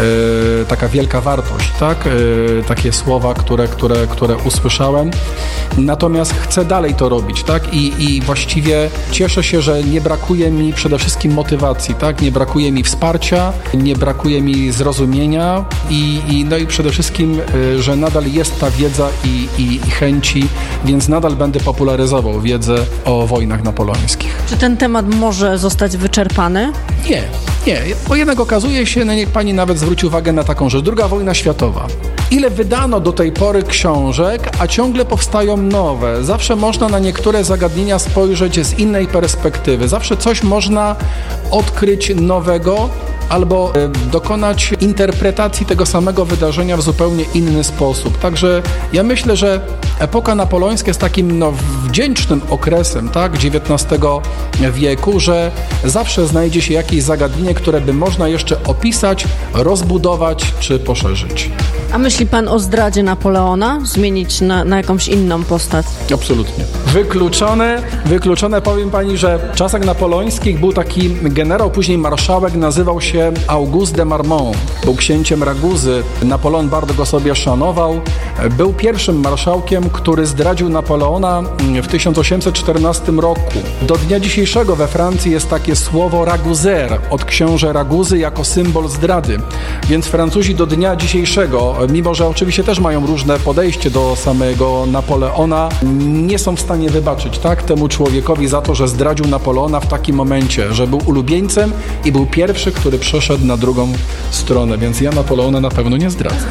taka wielka wartość, tak? E, takie słowa, które, które, które usłyszałem. Natomiast chcę dalej to robić, tak? I, i właściwie cieszę się, że nie brakuje mi przede wszystkim motywacji, tak? Nie brakuje mi wsparcia, nie brakuje mi zrozumienia i, i no i przede wszystkim, e, że nadal jest ta wiedza i, i, i chęci, więc nadal będę popularyzował wiedzę o wojnach napoleońskich. Czy ten temat może zostać wyczerpany? Nie, nie, bo jednak okazuje się, no niech pani nawet zwróci uwagę na taką rzecz, druga wojna światowa. Ile wydano do tej pory książek, a ciągle powstają nowe. Zawsze można na niektóre zagadnienia spojrzeć z innej perspektywy. Zawsze coś można odkryć nowego albo dokonać interpretacji tego samego wydarzenia w zupełnie inny sposób. Także ja myślę, że epoka napoleońska jest takim no, wdzięcznym okresem, tak, dziewiętnastego wieku, że zawsze znajdzie się jakieś zagadnienie, które by można jeszcze opisać, rozbudować czy poszerzyć. A myśli pan o zdradzie Napoleona? Zmienić na, na jakąś inną postać? Absolutnie. Wykluczone, wykluczone. Powiem pani, że w czasach napoleońskich był taki generał, później marszałek, nazywał się Auguste de Marmont. Był księciem Raguzy. Napoleon bardzo go sobie szanował. Był pierwszym marszałkiem, który zdradził Napoleona w tysiąc osiemset czternastym roku. Do dnia dzisiejszego we Francji jest takie słowo Raguzer, od książę Raguzy jako symbol zdrady. Więc Francuzi do dnia dzisiejszego, mimo że oczywiście też mają różne podejście do samego Napoleona, nie są w stanie wybaczyć tak temu człowiekowi za to, że zdradził Napoleona w takim momencie, że był ulubieńcem i był pierwszy, który przeszedł na drugą stronę, więc ja Napoleona na pewno nie zdradzę.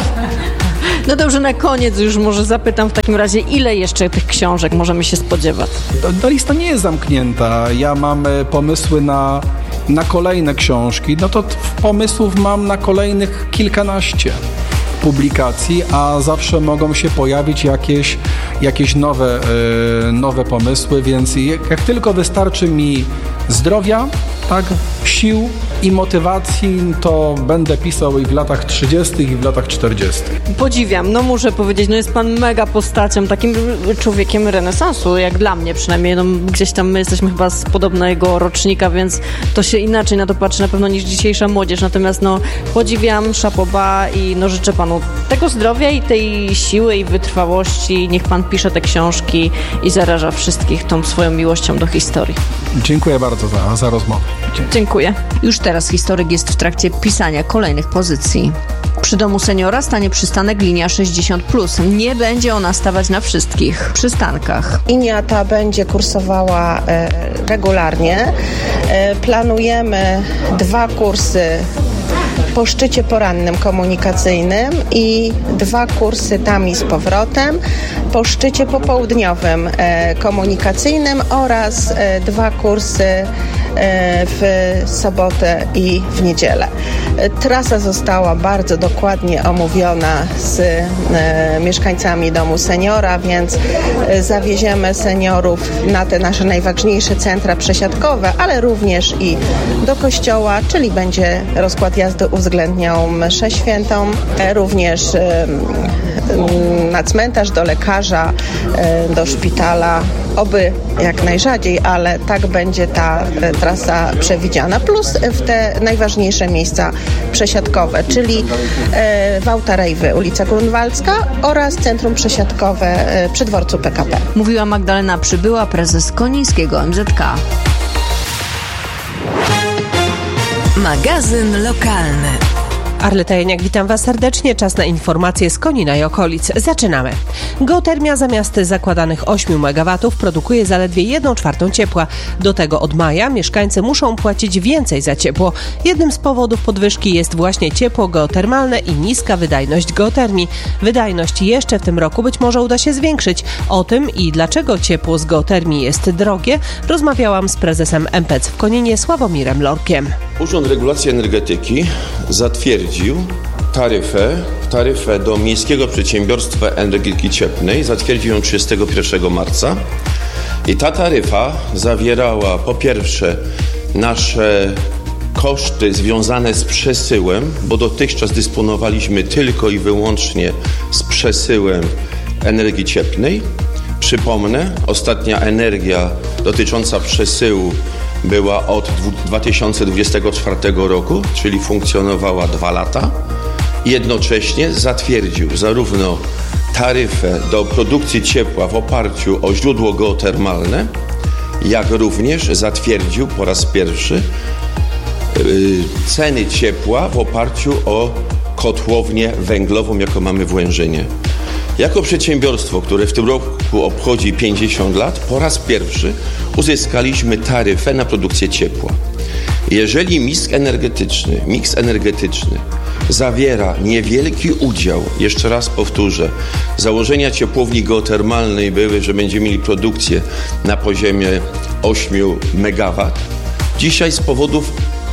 No dobrze, na koniec już może zapytam w takim razie, ile jeszcze tych książek możemy się spodziewać? Ta lista nie jest zamknięta. Ja mam pomysły na, na kolejne książki. No to pomysłów mam na kolejnych kilkanaście publikacji, a zawsze mogą się pojawić jakieś, jakieś nowe, yy, nowe pomysły, więc jak, jak tylko wystarczy mi zdrowia, tak, sił i motywacji, to będę pisał i w latach trzydziestych i w latach czterdziestych. Podziwiam, no muszę powiedzieć, no jest pan mega postacią, takim człowiekiem renesansu, jak dla mnie przynajmniej, no gdzieś tam my jesteśmy chyba z podobnego rocznika, więc to się inaczej na to patrzy na pewno niż dzisiejsza młodzież, natomiast no podziwiam, chapeau bas i no życzę panu tego zdrowia i tej siły i wytrwałości, niech pan pisze te książki i zaraża wszystkich tą swoją miłością do historii. Dziękuję bardzo za, za rozmowę. Dziękuję. Dziękuję. Już teraz historyk jest w trakcie pisania kolejnych pozycji. Przy domu seniora stanie przystanek linia sześćdziesiąt plus. Nie będzie ona stawać na wszystkich przystankach. Linia ta będzie kursowała e, regularnie. E, planujemy dwa kursy po szczycie porannym komunikacyjnym i dwa kursy tam i z powrotem po szczycie popołudniowym e, komunikacyjnym oraz e, dwa kursy e, w sobotę i w niedzielę. E, trasa została bardzo dokładnie omówiona z e, mieszkańcami domu seniora, więc e, zawieziemy seniorów na te nasze najważniejsze centra przesiadkowe, ale również i do kościoła, czyli będzie rozkład jazdy uwzględniał mszę świętą, e, również e, na cmentarz, do lekarza, e, do szpitala, oby jak najrzadziej, ale tak będzie ta e, trasa przewidziana, plus w te najważniejsze miejsca przesiadkowe, czyli e, Wałta Rejwy, ulica Grunwaldzka oraz centrum przesiadkowe e, przy dworcu P K P. Mówiła Magdalena Przybyła, prezes Konińskiego M Z K. Magazyn lokalny. Arleta Janiak, witam Was serdecznie. Czas na informacje z Konina i okolic. Zaczynamy. Geotermia zamiast zakładanych ośmiu megawatów produkuje zaledwie jedną czwartą ciepła. Do tego od maja mieszkańcy muszą płacić więcej za ciepło. Jednym z powodów podwyżki jest właśnie ciepło geotermalne i niska wydajność geotermii. Wydajność jeszcze w tym roku być może uda się zwiększyć. O tym i dlaczego ciepło z geotermii jest drogie, rozmawiałam z prezesem M P C w Koninie Sławomirem Lorkiem. Urząd Regulacji Energetyki zatwierdził taryfę, taryfę do Miejskiego Przedsiębiorstwa Energetyki Cieplnej, zatwierdził ją trzydziestego pierwszego marca i ta taryfa zawierała po pierwsze nasze koszty związane z przesyłem, bo dotychczas dysponowaliśmy tylko i wyłącznie z przesyłem energii cieplnej. Przypomnę, ostatnia energia dotycząca przesyłu była od dwa tysiące dwudziestego czwartego roku, czyli funkcjonowała dwa lata. Jednocześnie zatwierdził zarówno taryfę do produkcji ciepła w oparciu o źródło geotermalne, jak również zatwierdził po raz pierwszy yy, ceny ciepła w oparciu o kotłownię węglową, jaką mamy w Łężynie. Jako przedsiębiorstwo, które w tym roku obchodzi pięćdziesiąt lat, po raz pierwszy uzyskaliśmy taryfę na produkcję ciepła. Jeżeli miks energetyczny, miks energetyczny zawiera niewielki udział, jeszcze raz powtórzę, założenia ciepłowni geotermalnej były, że będziemy mieli produkcję na poziomie ośmiu megawatów. Dzisiaj z powodów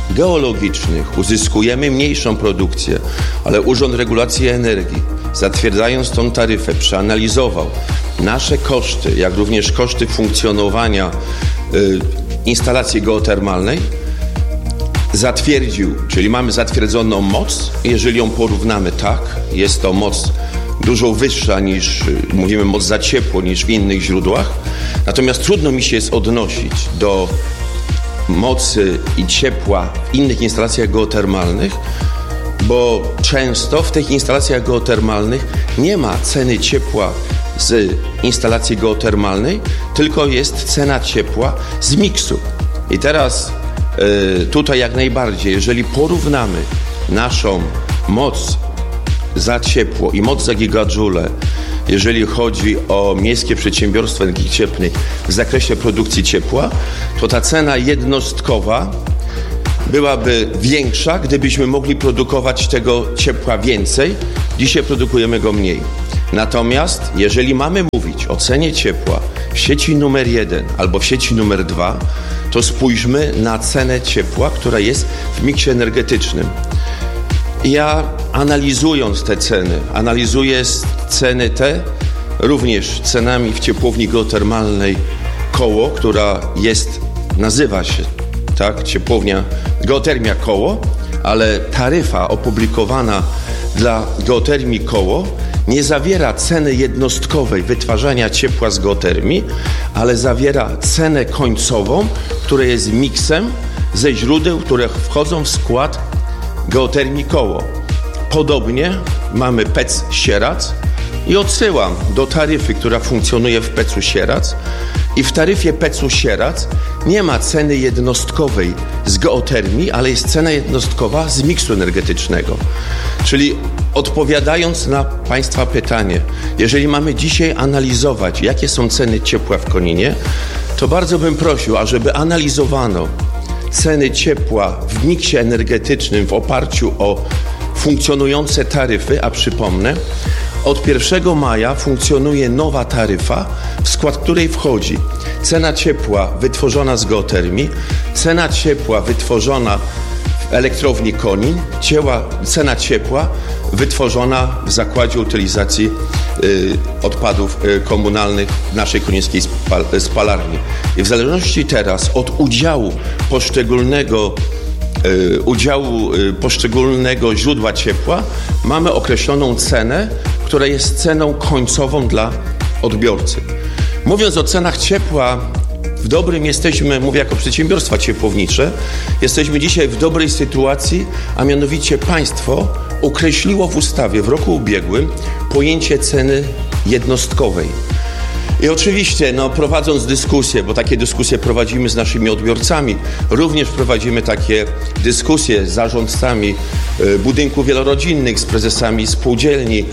geologicznych uzyskujemy mniejszą produkcję, ale Urząd Regulacji Energii, zatwierdzając tą taryfę, przeanalizował nasze koszty, jak również koszty funkcjonowania y, instalacji geotermalnej, zatwierdził, czyli mamy zatwierdzoną moc. Jeżeli ją porównamy, tak, jest to moc dużo wyższa niż, mówimy, moc za ciepło niż w innych źródłach. Natomiast trudno mi się jest odnosić do mocy i ciepła w innych instalacjach geotermalnych, bo często w tych instalacjach geotermalnych nie ma ceny ciepła z instalacji geotermalnej, tylko jest cena ciepła z miksu. I teraz y, tutaj jak najbardziej, jeżeli porównamy naszą moc za ciepło i moc za gigadżule, jeżeli chodzi o miejskie przedsiębiorstwa energii cieplnej w zakresie produkcji ciepła, to ta cena jednostkowa byłaby większa, gdybyśmy mogli produkować tego ciepła więcej. Dzisiaj produkujemy go mniej. Natomiast jeżeli mamy mówić o cenie ciepła w sieci numer jeden albo w sieci numer dwa, to spójrzmy na cenę ciepła, która jest w miksie energetycznym. Ja analizując te ceny, analizuję ceny te również cenami w ciepłowni geotermalnej Koło, która jest, nazywa się tak, ciepłownia Geotermia Koło, ale taryfa opublikowana dla geotermii Koło nie zawiera ceny jednostkowej wytwarzania ciepła z geotermii, ale zawiera cenę końcową, która jest miksem ze źródeł, które wchodzą w skład geotermii Koło. Podobnie mamy P E C Sieradz i odsyłam do taryfy, która funkcjonuje w P E C-u Sieradz. I w taryfie P E C-u Sieradz nie ma ceny jednostkowej z geotermii, ale jest cena jednostkowa z miksu energetycznego. Czyli odpowiadając na Państwa pytanie, jeżeli mamy dzisiaj analizować, jakie są ceny ciepła w Koninie, to bardzo bym prosił, ażeby analizowano ceny ciepła w miksie energetycznym w oparciu o funkcjonujące taryfy, a przypomnę, od pierwszego maja funkcjonuje nowa taryfa, w skład której wchodzi cena ciepła wytworzona z geotermii, cena ciepła wytworzona w elektrowni Konin, cieła, cena ciepła wytworzona w zakładzie utylizacji y, odpadów y, komunalnych w naszej konińskiej spal, spalarni. I w zależności teraz od udziału poszczególnego y, udziału y, poszczególnego źródła ciepła mamy określoną cenę, która jest ceną końcową dla odbiorcy. Mówiąc o cenach ciepła, w dobrym jesteśmy, mówię jako przedsiębiorstwa ciepłownicze, jesteśmy dzisiaj w dobrej sytuacji, a mianowicie państwo określiło w ustawie w roku ubiegłym pojęcie ceny jednostkowej. I oczywiście, no, prowadząc dyskusje, bo takie dyskusje prowadzimy z naszymi odbiorcami, również prowadzimy takie dyskusje z zarządcami y, budynków wielorodzinnych, z prezesami spółdzielni, y,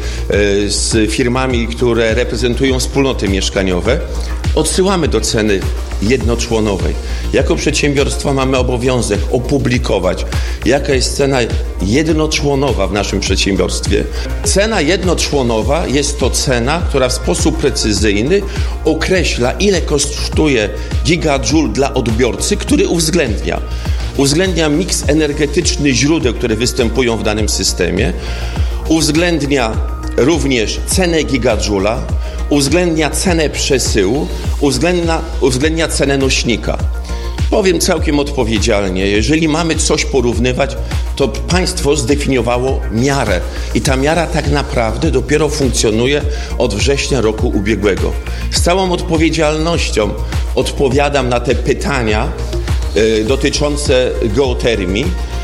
z firmami, które reprezentują wspólnoty mieszkaniowe, odsyłamy do ceny jednoczłonowej. Jako przedsiębiorstwa mamy obowiązek opublikować, jaka jest cena jednoczłonowa w naszym przedsiębiorstwie. Cena jednoczłonowa jest to cena, która w sposób precyzyjny określa, ile kosztuje gigadżul dla odbiorcy, który uwzględnia. Uwzględnia miks energetyczny źródeł, które występują w danym systemie, uwzględnia również cenę gigadżula, uwzględnia cenę przesyłu, uwzględnia, uwzględnia cenę nośnika. Powiem całkiem odpowiedzialnie, jeżeli mamy coś porównywać, to państwo zdefiniowało miarę i ta miara tak naprawdę dopiero funkcjonuje od września roku ubiegłego. Z całą odpowiedzialnością odpowiadam na te pytania y, dotyczące geotermii,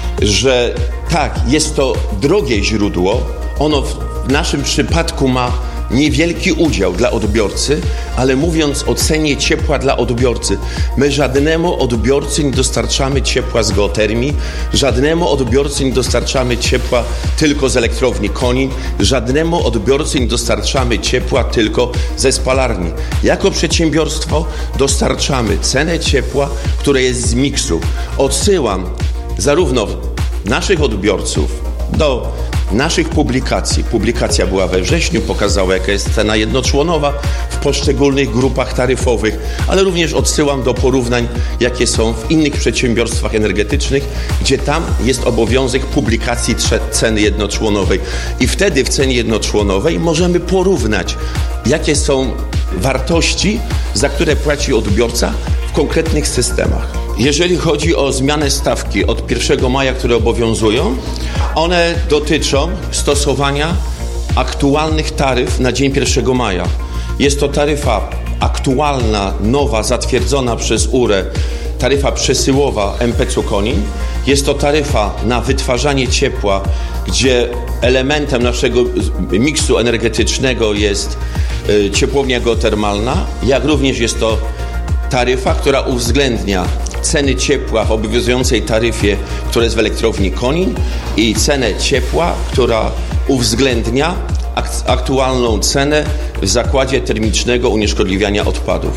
że tak, jest to drogie źródło, ono w naszym przypadku ma niewielki udział dla odbiorcy, ale mówiąc o cenie ciepła dla odbiorcy, my żadnemu odbiorcy nie dostarczamy ciepła z geotermii, żadnemu odbiorcy nie dostarczamy ciepła tylko z elektrowni Konin, żadnemu odbiorcy nie dostarczamy ciepła tylko ze spalarni. Jako przedsiębiorstwo dostarczamy cenę ciepła, które jest z miksu. Odsyłam zarówno naszych odbiorców do naszych publikacji. Publikacja była we wrześniu, pokazała, jaka jest cena jednoczłonowa w poszczególnych grupach taryfowych, ale również odsyłam do porównań, jakie są w innych przedsiębiorstwach energetycznych, gdzie tam jest obowiązek publikacji ceny jednoczłonowej. I wtedy w cenie jednoczłonowej możemy porównać, jakie są wartości, za które płaci odbiorca w konkretnych systemach. Jeżeli chodzi o zmianę stawki od pierwszego maja, które obowiązują, one dotyczą stosowania aktualnych taryf na dzień pierwszego maja. Jest to taryfa aktualna, nowa, zatwierdzona przez U R E, taryfa przesyłowa M P C u Konin. Jest to taryfa na wytwarzanie ciepła, gdzie elementem naszego miksu energetycznego jest y, ciepłownia geotermalna, jak również jest to taryfa, która uwzględnia ceny ciepła w obowiązującej taryfie, która jest w elektrowni Konin, i cenę ciepła, która uwzględnia aktualną cenę w zakładzie termicznego unieszkodliwiania odpadów.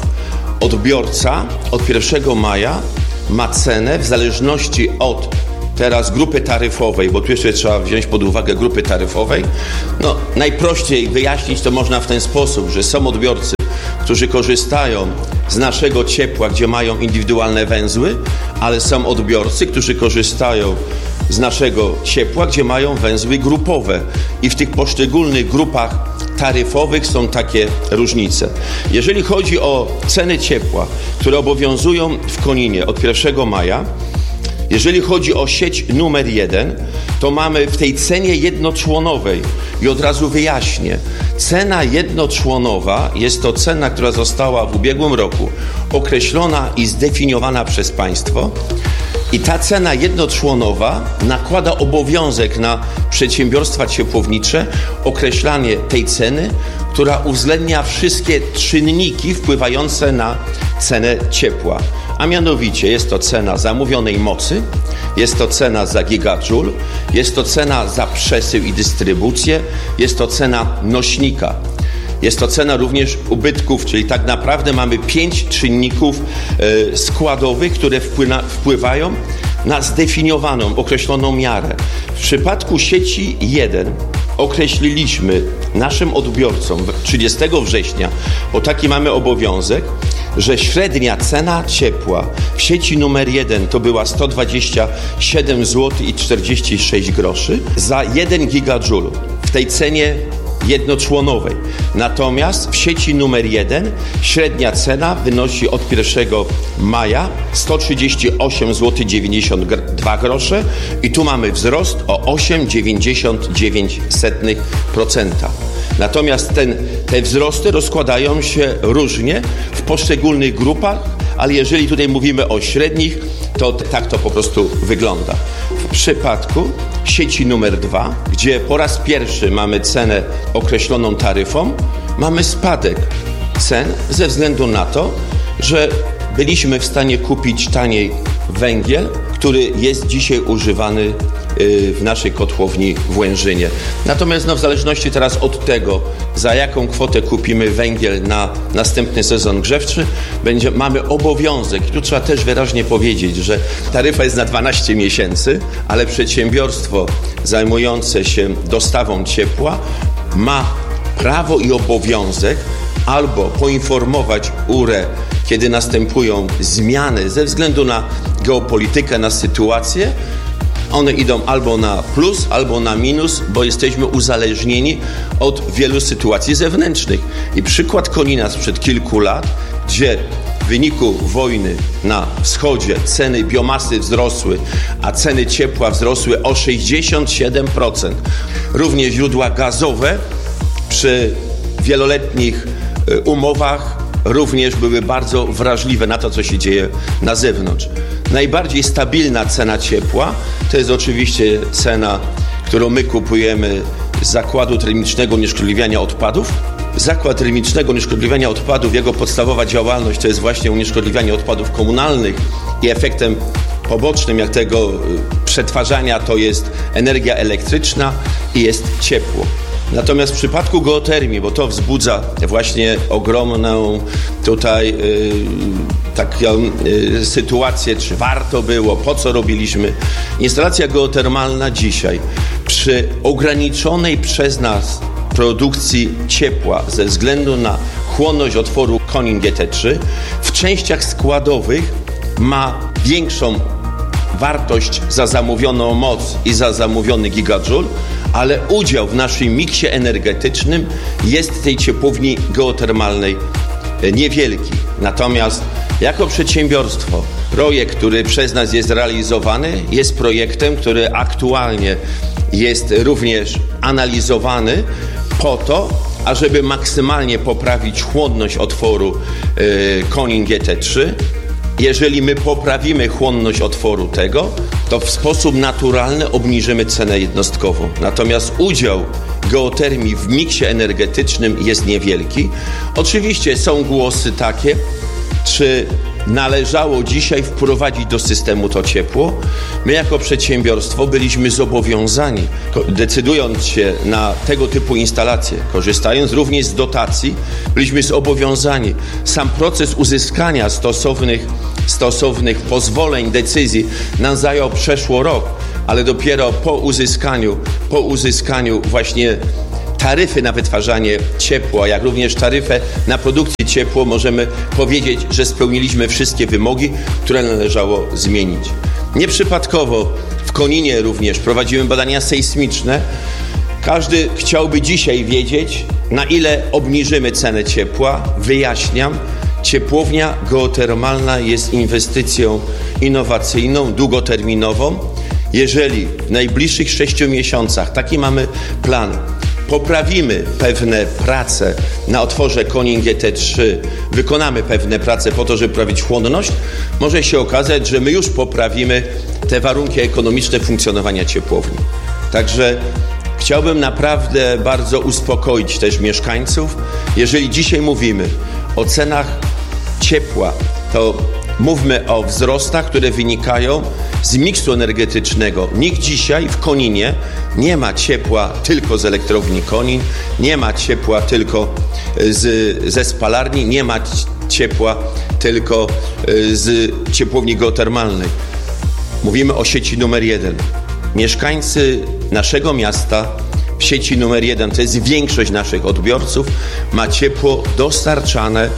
Odbiorca od pierwszego maja ma cenę w zależności od teraz grupy taryfowej, bo tu jeszcze trzeba wziąć pod uwagę grupy taryfowej. No, najprościej wyjaśnić to można w ten sposób, że są odbiorcy, którzy korzystają z naszego ciepła, gdzie mają indywidualne węzły, ale są odbiorcy, którzy korzystają z naszego ciepła, gdzie mają węzły grupowe. I w tych poszczególnych grupach taryfowych są takie różnice. Jeżeli chodzi o ceny ciepła, które obowiązują w Koninie od pierwszego maja, jeżeli chodzi o sieć numer jeden, to mamy w tej cenie jednoczłonowej, i od razu wyjaśnię, cena jednoczłonowa jest to cena, która została w ubiegłym roku określona i zdefiniowana przez państwo, i ta cena jednoczłonowa nakłada obowiązek na przedsiębiorstwa ciepłownicze określanie tej ceny, która uwzględnia wszystkie czynniki wpływające na cenę ciepła. A mianowicie jest to cena zamówionej mocy, jest to cena za gigajoule, jest to cena za przesył i dystrybucję, jest to cena nośnika. Jest to cena również ubytków, czyli tak naprawdę mamy pięć czynników y, składowych, które wpłyna, wpływają na zdefiniowaną, określoną miarę. W przypadku sieci jeden określiliśmy naszym odbiorcom trzydziestego września, bo taki mamy obowiązek, że średnia cena ciepła w sieci numer jeden to była sto dwadzieścia siedem złotych i czterdzieści sześć groszy za jeden gigajoule w tej cenie jednoczłonowej. Natomiast w sieci numer jeden średnia cena wynosi od pierwszego maja sto trzydzieści osiem złotych dziewięćdziesiąt dwa grosze i tu mamy wzrost o osiem przecinek dziewięćdziesiąt dziewięć procent. Natomiast ten, te wzrosty rozkładają się różnie w poszczególnych grupach, ale jeżeli tutaj mówimy o średnich, to tak to po prostu wygląda. W przypadku sieci numer dwa, gdzie po raz pierwszy mamy cenę określoną taryfą, mamy spadek cen ze względu na to, że byliśmy w stanie kupić taniej węgiel, który jest dzisiaj używany w naszej kotłowni w Łężynie. Natomiast no, w zależności teraz od tego, za jaką kwotę kupimy węgiel na następny sezon grzewczy, będzie, mamy obowiązek, i tu trzeba też wyraźnie powiedzieć, że taryfa jest na dwanaście miesięcy, ale przedsiębiorstwo zajmujące się dostawą ciepła ma prawo i obowiązek albo poinformować U R E, kiedy następują zmiany ze względu na geopolitykę, na sytuację. One idą albo na plus, albo na minus, bo jesteśmy uzależnieni od wielu sytuacji zewnętrznych. I przykład Konina sprzed kilku lat, gdzie w wyniku wojny na wschodzie ceny biomasy wzrosły, a ceny ciepła wzrosły o sześćdziesiąt siedem procent. Również źródła gazowe przy wieloletnich umowach również były bardzo wrażliwe na to, co się dzieje na zewnątrz. Najbardziej stabilna cena ciepła to jest oczywiście cena, którą my kupujemy z zakładu termicznego unieszkodliwiania odpadów. Zakład termicznego unieszkodliwiania odpadów, jego podstawowa działalność to jest właśnie unieszkodliwianie odpadów komunalnych i efektem pobocznym jak tego przetwarzania to jest energia elektryczna i jest ciepło. Natomiast w przypadku geotermii, bo to wzbudza właśnie ogromną tutaj yy, taką yy, sytuację, czy warto było, po co robiliśmy. Instalacja geotermalna dzisiaj przy ograniczonej przez nas produkcji ciepła ze względu na chłonność otworu Konin G T trzy w częściach składowych ma większą wartość za zamówioną moc i za zamówiony gigajoule, ale udział w naszym miksie energetycznym jest tej ciepłowni geotermalnej niewielki. Natomiast jako przedsiębiorstwo projekt, który przez nas jest realizowany, jest projektem, który aktualnie jest również analizowany po to, ażeby maksymalnie poprawić chłonność otworu yy, Konin G T trzy. Jeżeli my poprawimy chłonność otworu tego, to w sposób naturalny obniżymy cenę jednostkową. Natomiast udział geotermii w miksie energetycznym jest niewielki. Oczywiście są głosy takie, czy należało dzisiaj wprowadzić do systemu to ciepło. My jako przedsiębiorstwo byliśmy zobowiązani, decydując się na tego typu instalacje, korzystając również z dotacji, byliśmy zobowiązani. Sam proces uzyskania stosownych, stosownych pozwoleń, decyzji nam zajął przeszło rok, ale dopiero po uzyskaniu, po uzyskaniu właśnie taryfy na wytwarzanie ciepła, jak również taryfę na produkcję ciepła, możemy powiedzieć, że spełniliśmy wszystkie wymogi, które należało zmienić. Nieprzypadkowo w Koninie również prowadzimy badania sejsmiczne. Każdy chciałby dzisiaj wiedzieć, na ile obniżymy cenę ciepła. Wyjaśniam, ciepłownia geotermalna jest inwestycją innowacyjną, długoterminową. Jeżeli w najbliższych sześciu miesiącach, taki mamy plan, poprawimy pewne prace na otworze Konin G T trzy, wykonamy pewne prace po to, żeby poprawić chłonność, może się okazać, że my już poprawimy te warunki ekonomiczne funkcjonowania ciepłowni. Także chciałbym naprawdę bardzo uspokoić też mieszkańców. Jeżeli dzisiaj mówimy o cenach ciepła, to mówmy o wzrostach, które wynikają z miksu energetycznego. Nikt dzisiaj w Koninie nie ma ciepła tylko z elektrowni Konin, nie ma ciepła tylko z, ze spalarni, nie ma ciepła tylko z ciepłowni geotermalnej. Mówimy o sieci numer jeden. Mieszkańcy naszego miasta w sieci numer jeden, to jest większość naszych odbiorców, ma ciepło dostarczane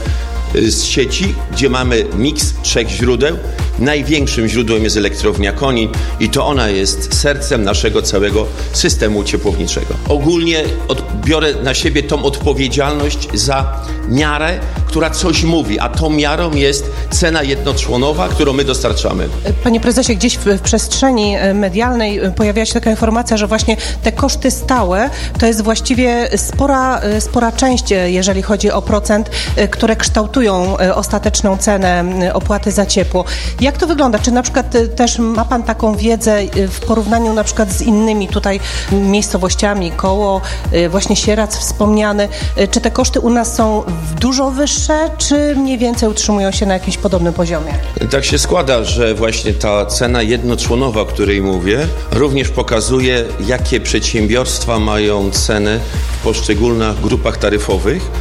z sieci, gdzie mamy miks trzech źródeł. Największym źródłem jest elektrownia Konin i to ona jest sercem naszego całego systemu ciepłowniczego. Ogólnie biorę na siebie tą odpowiedzialność za miarę, która coś mówi, a tą miarą jest cena jednoczłonowa, którą my dostarczamy. Panie prezesie, gdzieś w, w przestrzeni medialnej pojawiała się taka informacja, że właśnie te koszty stałe to jest właściwie spora, spora część, jeżeli chodzi o procent, które kształtują ostateczną cenę opłaty za ciepło. Jak to wygląda? Czy na przykład też ma pan taką wiedzę w porównaniu na przykład z innymi tutaj miejscowościami, koło właśnie Sieradz wspomniany, czy te koszty u nas są dużo wyższe, czy mniej więcej utrzymują się na jakimś podobnym poziomie? Tak się składa, że właśnie ta cena jednoczłonowa, o której mówię, również pokazuje, jakie przedsiębiorstwa mają ceny w poszczególnych grupach taryfowych.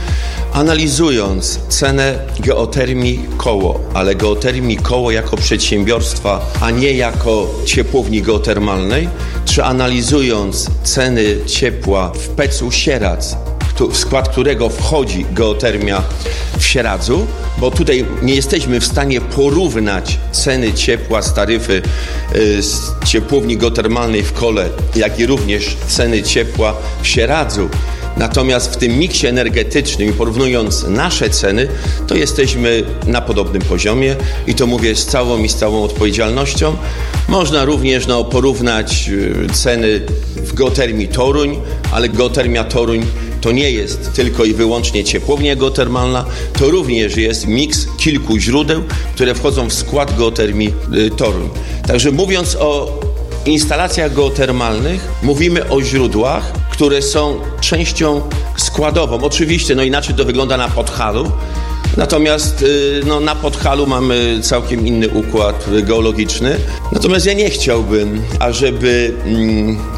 Analizując cenę geotermii koło, ale geotermii koło jako przedsiębiorstwa, a nie jako ciepłowni geotermalnej, czy analizując ceny ciepła w Pecu Sieradz, w skład którego wchodzi geotermia w Sieradzu, bo tutaj nie jesteśmy w stanie porównać ceny ciepła z taryfy z ciepłowni geotermalnej w Kole, jak i również ceny ciepła w Sieradzu. Natomiast w tym miksie energetycznym, porównując nasze ceny, to jesteśmy na podobnym poziomie i to mówię z całą i z całą odpowiedzialnością. Można również no, porównać ceny w geotermii Toruń, ale geotermia Toruń to nie jest tylko i wyłącznie ciepłownia geotermalna, to również jest miks kilku źródeł, które wchodzą w skład geotermii Toruń. Także mówiąc o instalacjach geotermalnych, mówimy o źródłach, które są częścią składową. Oczywiście, no inaczej to wygląda na Podhalu, natomiast no, na Podhalu mamy całkiem inny układ geologiczny. Natomiast ja nie chciałbym, ażeby mm,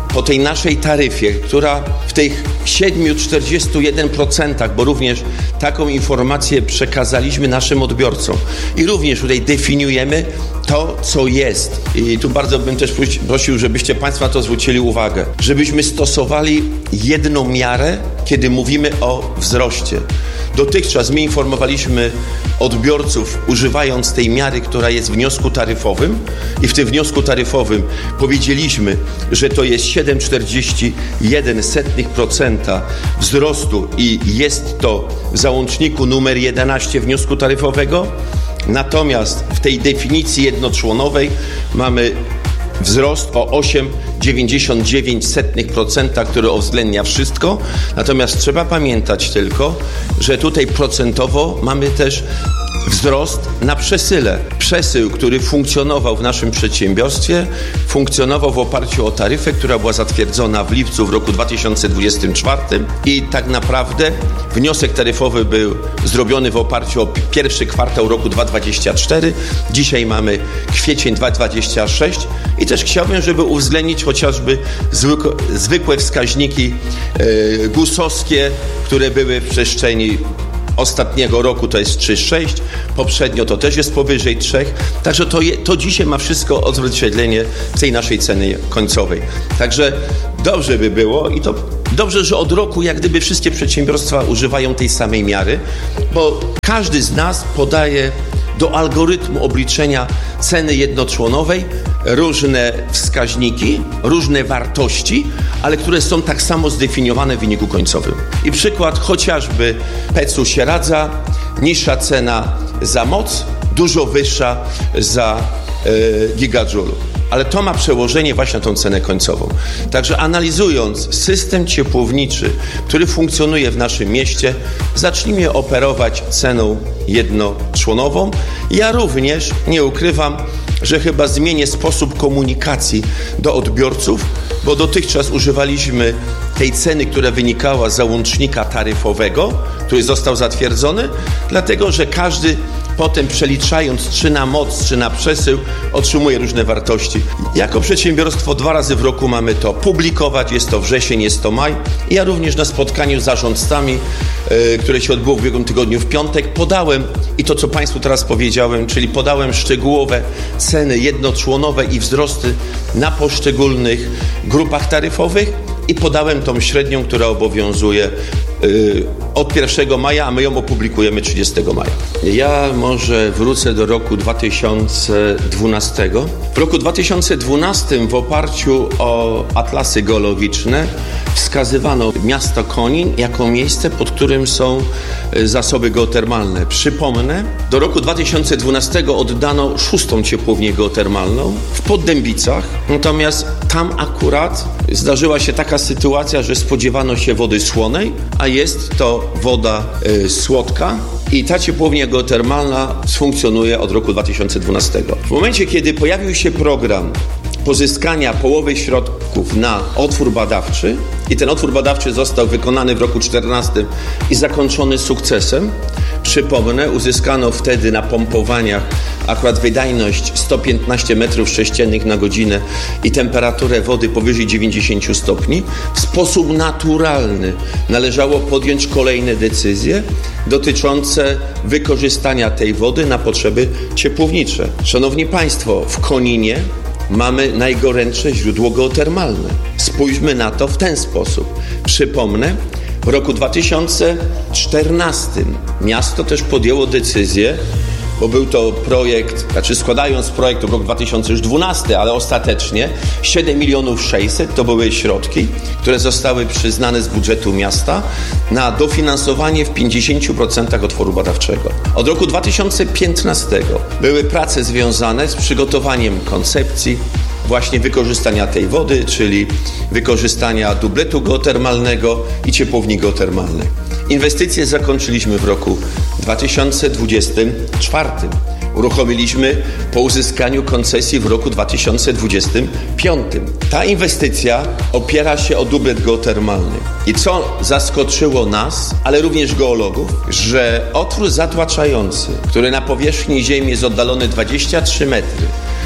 po tej naszej taryfie, która w tych siedem przecinek czterdzieści jeden procent, bo również taką informację przekazaliśmy naszym odbiorcom i również tutaj definiujemy to, co jest. I tu bardzo bym też prosił, żebyście Państwo na to zwrócili uwagę, żebyśmy stosowali jedną miarę, kiedy mówimy o wzroście. Dotychczas my informowaliśmy odbiorców używając tej miary, która jest w wniosku taryfowym i w tym wniosku taryfowym powiedzieliśmy, że to jest siedem przecinek czterdzieści jeden procent wzrostu i jest to w załączniku numer jedenaście wniosku taryfowego. Natomiast w tej definicji jednoczłonowej mamy wzrost o osiem przecinek dziewięćdziesiąt dziewięć procent, który uwzględnia wszystko. Natomiast trzeba pamiętać tylko, że tutaj procentowo mamy też wzrost na przesyle. Przesył, który funkcjonował w naszym przedsiębiorstwie, funkcjonował w oparciu o taryfę, która była zatwierdzona w lipcu w roku dwa tysiące dwudziestym czwartym i tak naprawdę wniosek taryfowy był zrobiony w oparciu o pierwszy kwartał roku dwa tysiące dwudziestego czwartego. Dzisiaj mamy kwiecień dwa tysiące dwudziesty szósty i też chciałbym, żeby uwzględnić chociażby zwykłe, zwykłe wskaźniki e, gusowskie, które były w przestrzeni ostatniego roku, to jest trzy przecinek sześć, poprzednio to też jest powyżej trzech, także to, je, to dzisiaj ma wszystko odzwierciedlenie w tej naszej cenie końcowej. Także dobrze by było i to dobrze, że od roku jak gdyby wszystkie przedsiębiorstwa używają tej samej miary, bo każdy z nas podaje do algorytmu obliczenia ceny jednoczłonowej różne wskaźniki, różne wartości, ale które są tak samo zdefiniowane w wyniku końcowym. I przykład chociażby pecu Sieradza, niższa cena za moc, dużo wyższa za y, gigadżulu. Ale to ma przełożenie właśnie na tą cenę końcową. Także analizując system ciepłowniczy, który funkcjonuje w naszym mieście, zacznijmy operować ceną jednoczłonową. Ja również nie ukrywam, że chyba zmienię sposób komunikacji do odbiorców, bo dotychczas używaliśmy tej ceny, która wynikała z załącznika taryfowego, który został zatwierdzony, dlatego że każdy potem przeliczając czy na moc, czy na przesył, otrzymuje różne wartości. Jako przedsiębiorstwo dwa razy w roku mamy to publikować, jest to wrzesień, jest to maj. Ja również na spotkaniu z zarządcami, yy, które się odbyło w ubiegłym tygodniu w piątek, podałem i to, co Państwu teraz powiedziałem, czyli podałem szczegółowe ceny jednoczłonowe i wzrosty na poszczególnych grupach taryfowych i podałem tą średnią, która obowiązuje yy, od pierwszego maja, a my ją opublikujemy trzydziestego maja. Ja może wrócę do roku dwa tysiące dwunastego. W roku dwa tysiące dwunastym w oparciu o atlasy geologiczne wskazywano miasto Konin jako miejsce, pod którym są zasoby geotermalne. Przypomnę, do roku dwa tysiące dwunastego oddano szóstą ciepłownię geotermalną w Poddębicach, natomiast tam akurat zdarzyła się taka sytuacja, że spodziewano się wody słonej, a jest to woda y, słodka i ta ciepłownia geotermalna funkcjonuje od roku dwa tysiące dwunastego. W momencie, kiedy pojawił się program pozyskania połowy środków na otwór badawczy i ten otwór badawczy został wykonany w roku czternastym i zakończony sukcesem. Przypomnę, uzyskano wtedy na pompowaniach akurat wydajność sto piętnaście metrów sześciennych na godzinę i temperaturę wody powyżej dziewięćdziesiąt stopni. W sposób naturalny należało podjąć kolejne decyzje dotyczące wykorzystania tej wody na potrzeby ciepłownicze. Szanowni Państwo, w Koninie mamy najgorętsze źródło geotermalne. Spójrzmy na to w ten sposób. Przypomnę, w roku dwa tysiące czternastym miasto też podjęło decyzję, bo był to projekt, znaczy składając projekt w roku dwa tysiące dwunastym, ale ostatecznie siedem milionów sześćset to były środki, które zostały przyznane z budżetu miasta na dofinansowanie w pięćdziesięciu procentach otworu badawczego. Od roku dwa tysiące piętnastego były prace związane z przygotowaniem koncepcji właśnie wykorzystania tej wody, czyli wykorzystania dubletu geotermalnego i ciepłowni geotermalnej. Inwestycje zakończyliśmy w roku dwa tysiące dwudziestym czwartym. Uruchomiliśmy po uzyskaniu koncesji w roku dwa tysiące dwudziestym piątym. Ta inwestycja opiera się o dublet geotermalny. I co zaskoczyło nas, ale również geologów, że otwór zatłaczający, który na powierzchni ziemi jest oddalony dwadzieścia trzy metry,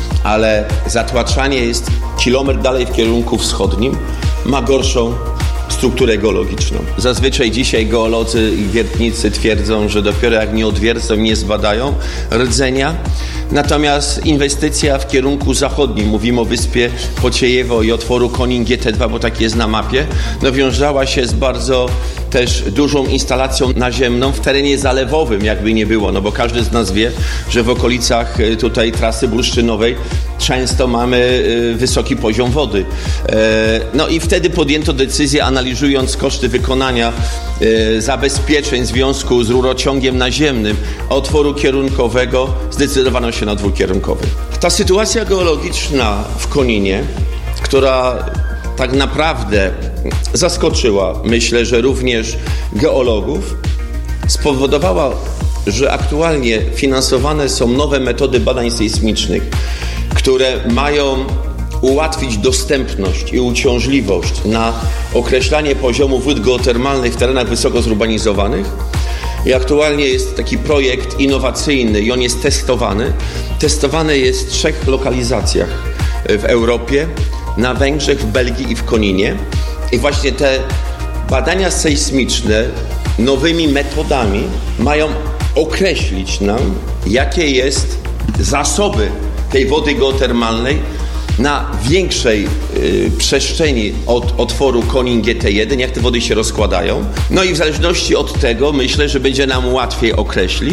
ale zatłaczanie jest kilometr dalej w kierunku wschodnim, ma gorszą strukturę geologiczną. Zazwyczaj dzisiaj geolodzy i wiertnicy twierdzą, że dopiero jak nie odwiercą, nie zbadają rdzenia. Natomiast inwestycja w kierunku zachodnim, mówimy o wyspie Pociejewo i otworu Konin G T dwa, bo tak jest na mapie, no wiązała się z bardzo też dużą instalacją naziemną w terenie zalewowym, jakby nie było, no bo każdy z nas wie, że w okolicach tutaj trasy bursztynowej często mamy wysoki poziom wody. No i wtedy podjęto decyzję, analizując koszty wykonania zabezpieczeń w związku z rurociągiem naziemnym otworu kierunkowego, zdecydowano się na dwukierunkowy. Ta sytuacja geologiczna w Koninie, która tak naprawdę zaskoczyła, myślę, że również geologów, spowodowała, że aktualnie finansowane są nowe metody badań sejsmicznych, które mają ułatwić dostępność i uciążliwość na określanie poziomu wód geotermalnych w terenach wysoko zurbanizowanych. I aktualnie jest taki projekt innowacyjny i on jest testowany. Testowany jest w trzech lokalizacjach w Europie, na Węgrzech, w Belgii i w Koninie. I właśnie te badania sejsmiczne nowymi metodami mają określić nam, jakie jest zasoby tej wody geotermalnej na większej y, przestrzeni od otworu Konin G T jeden, jak te wody się rozkładają. No i w zależności od tego myślę, że będzie nam łatwiej określić,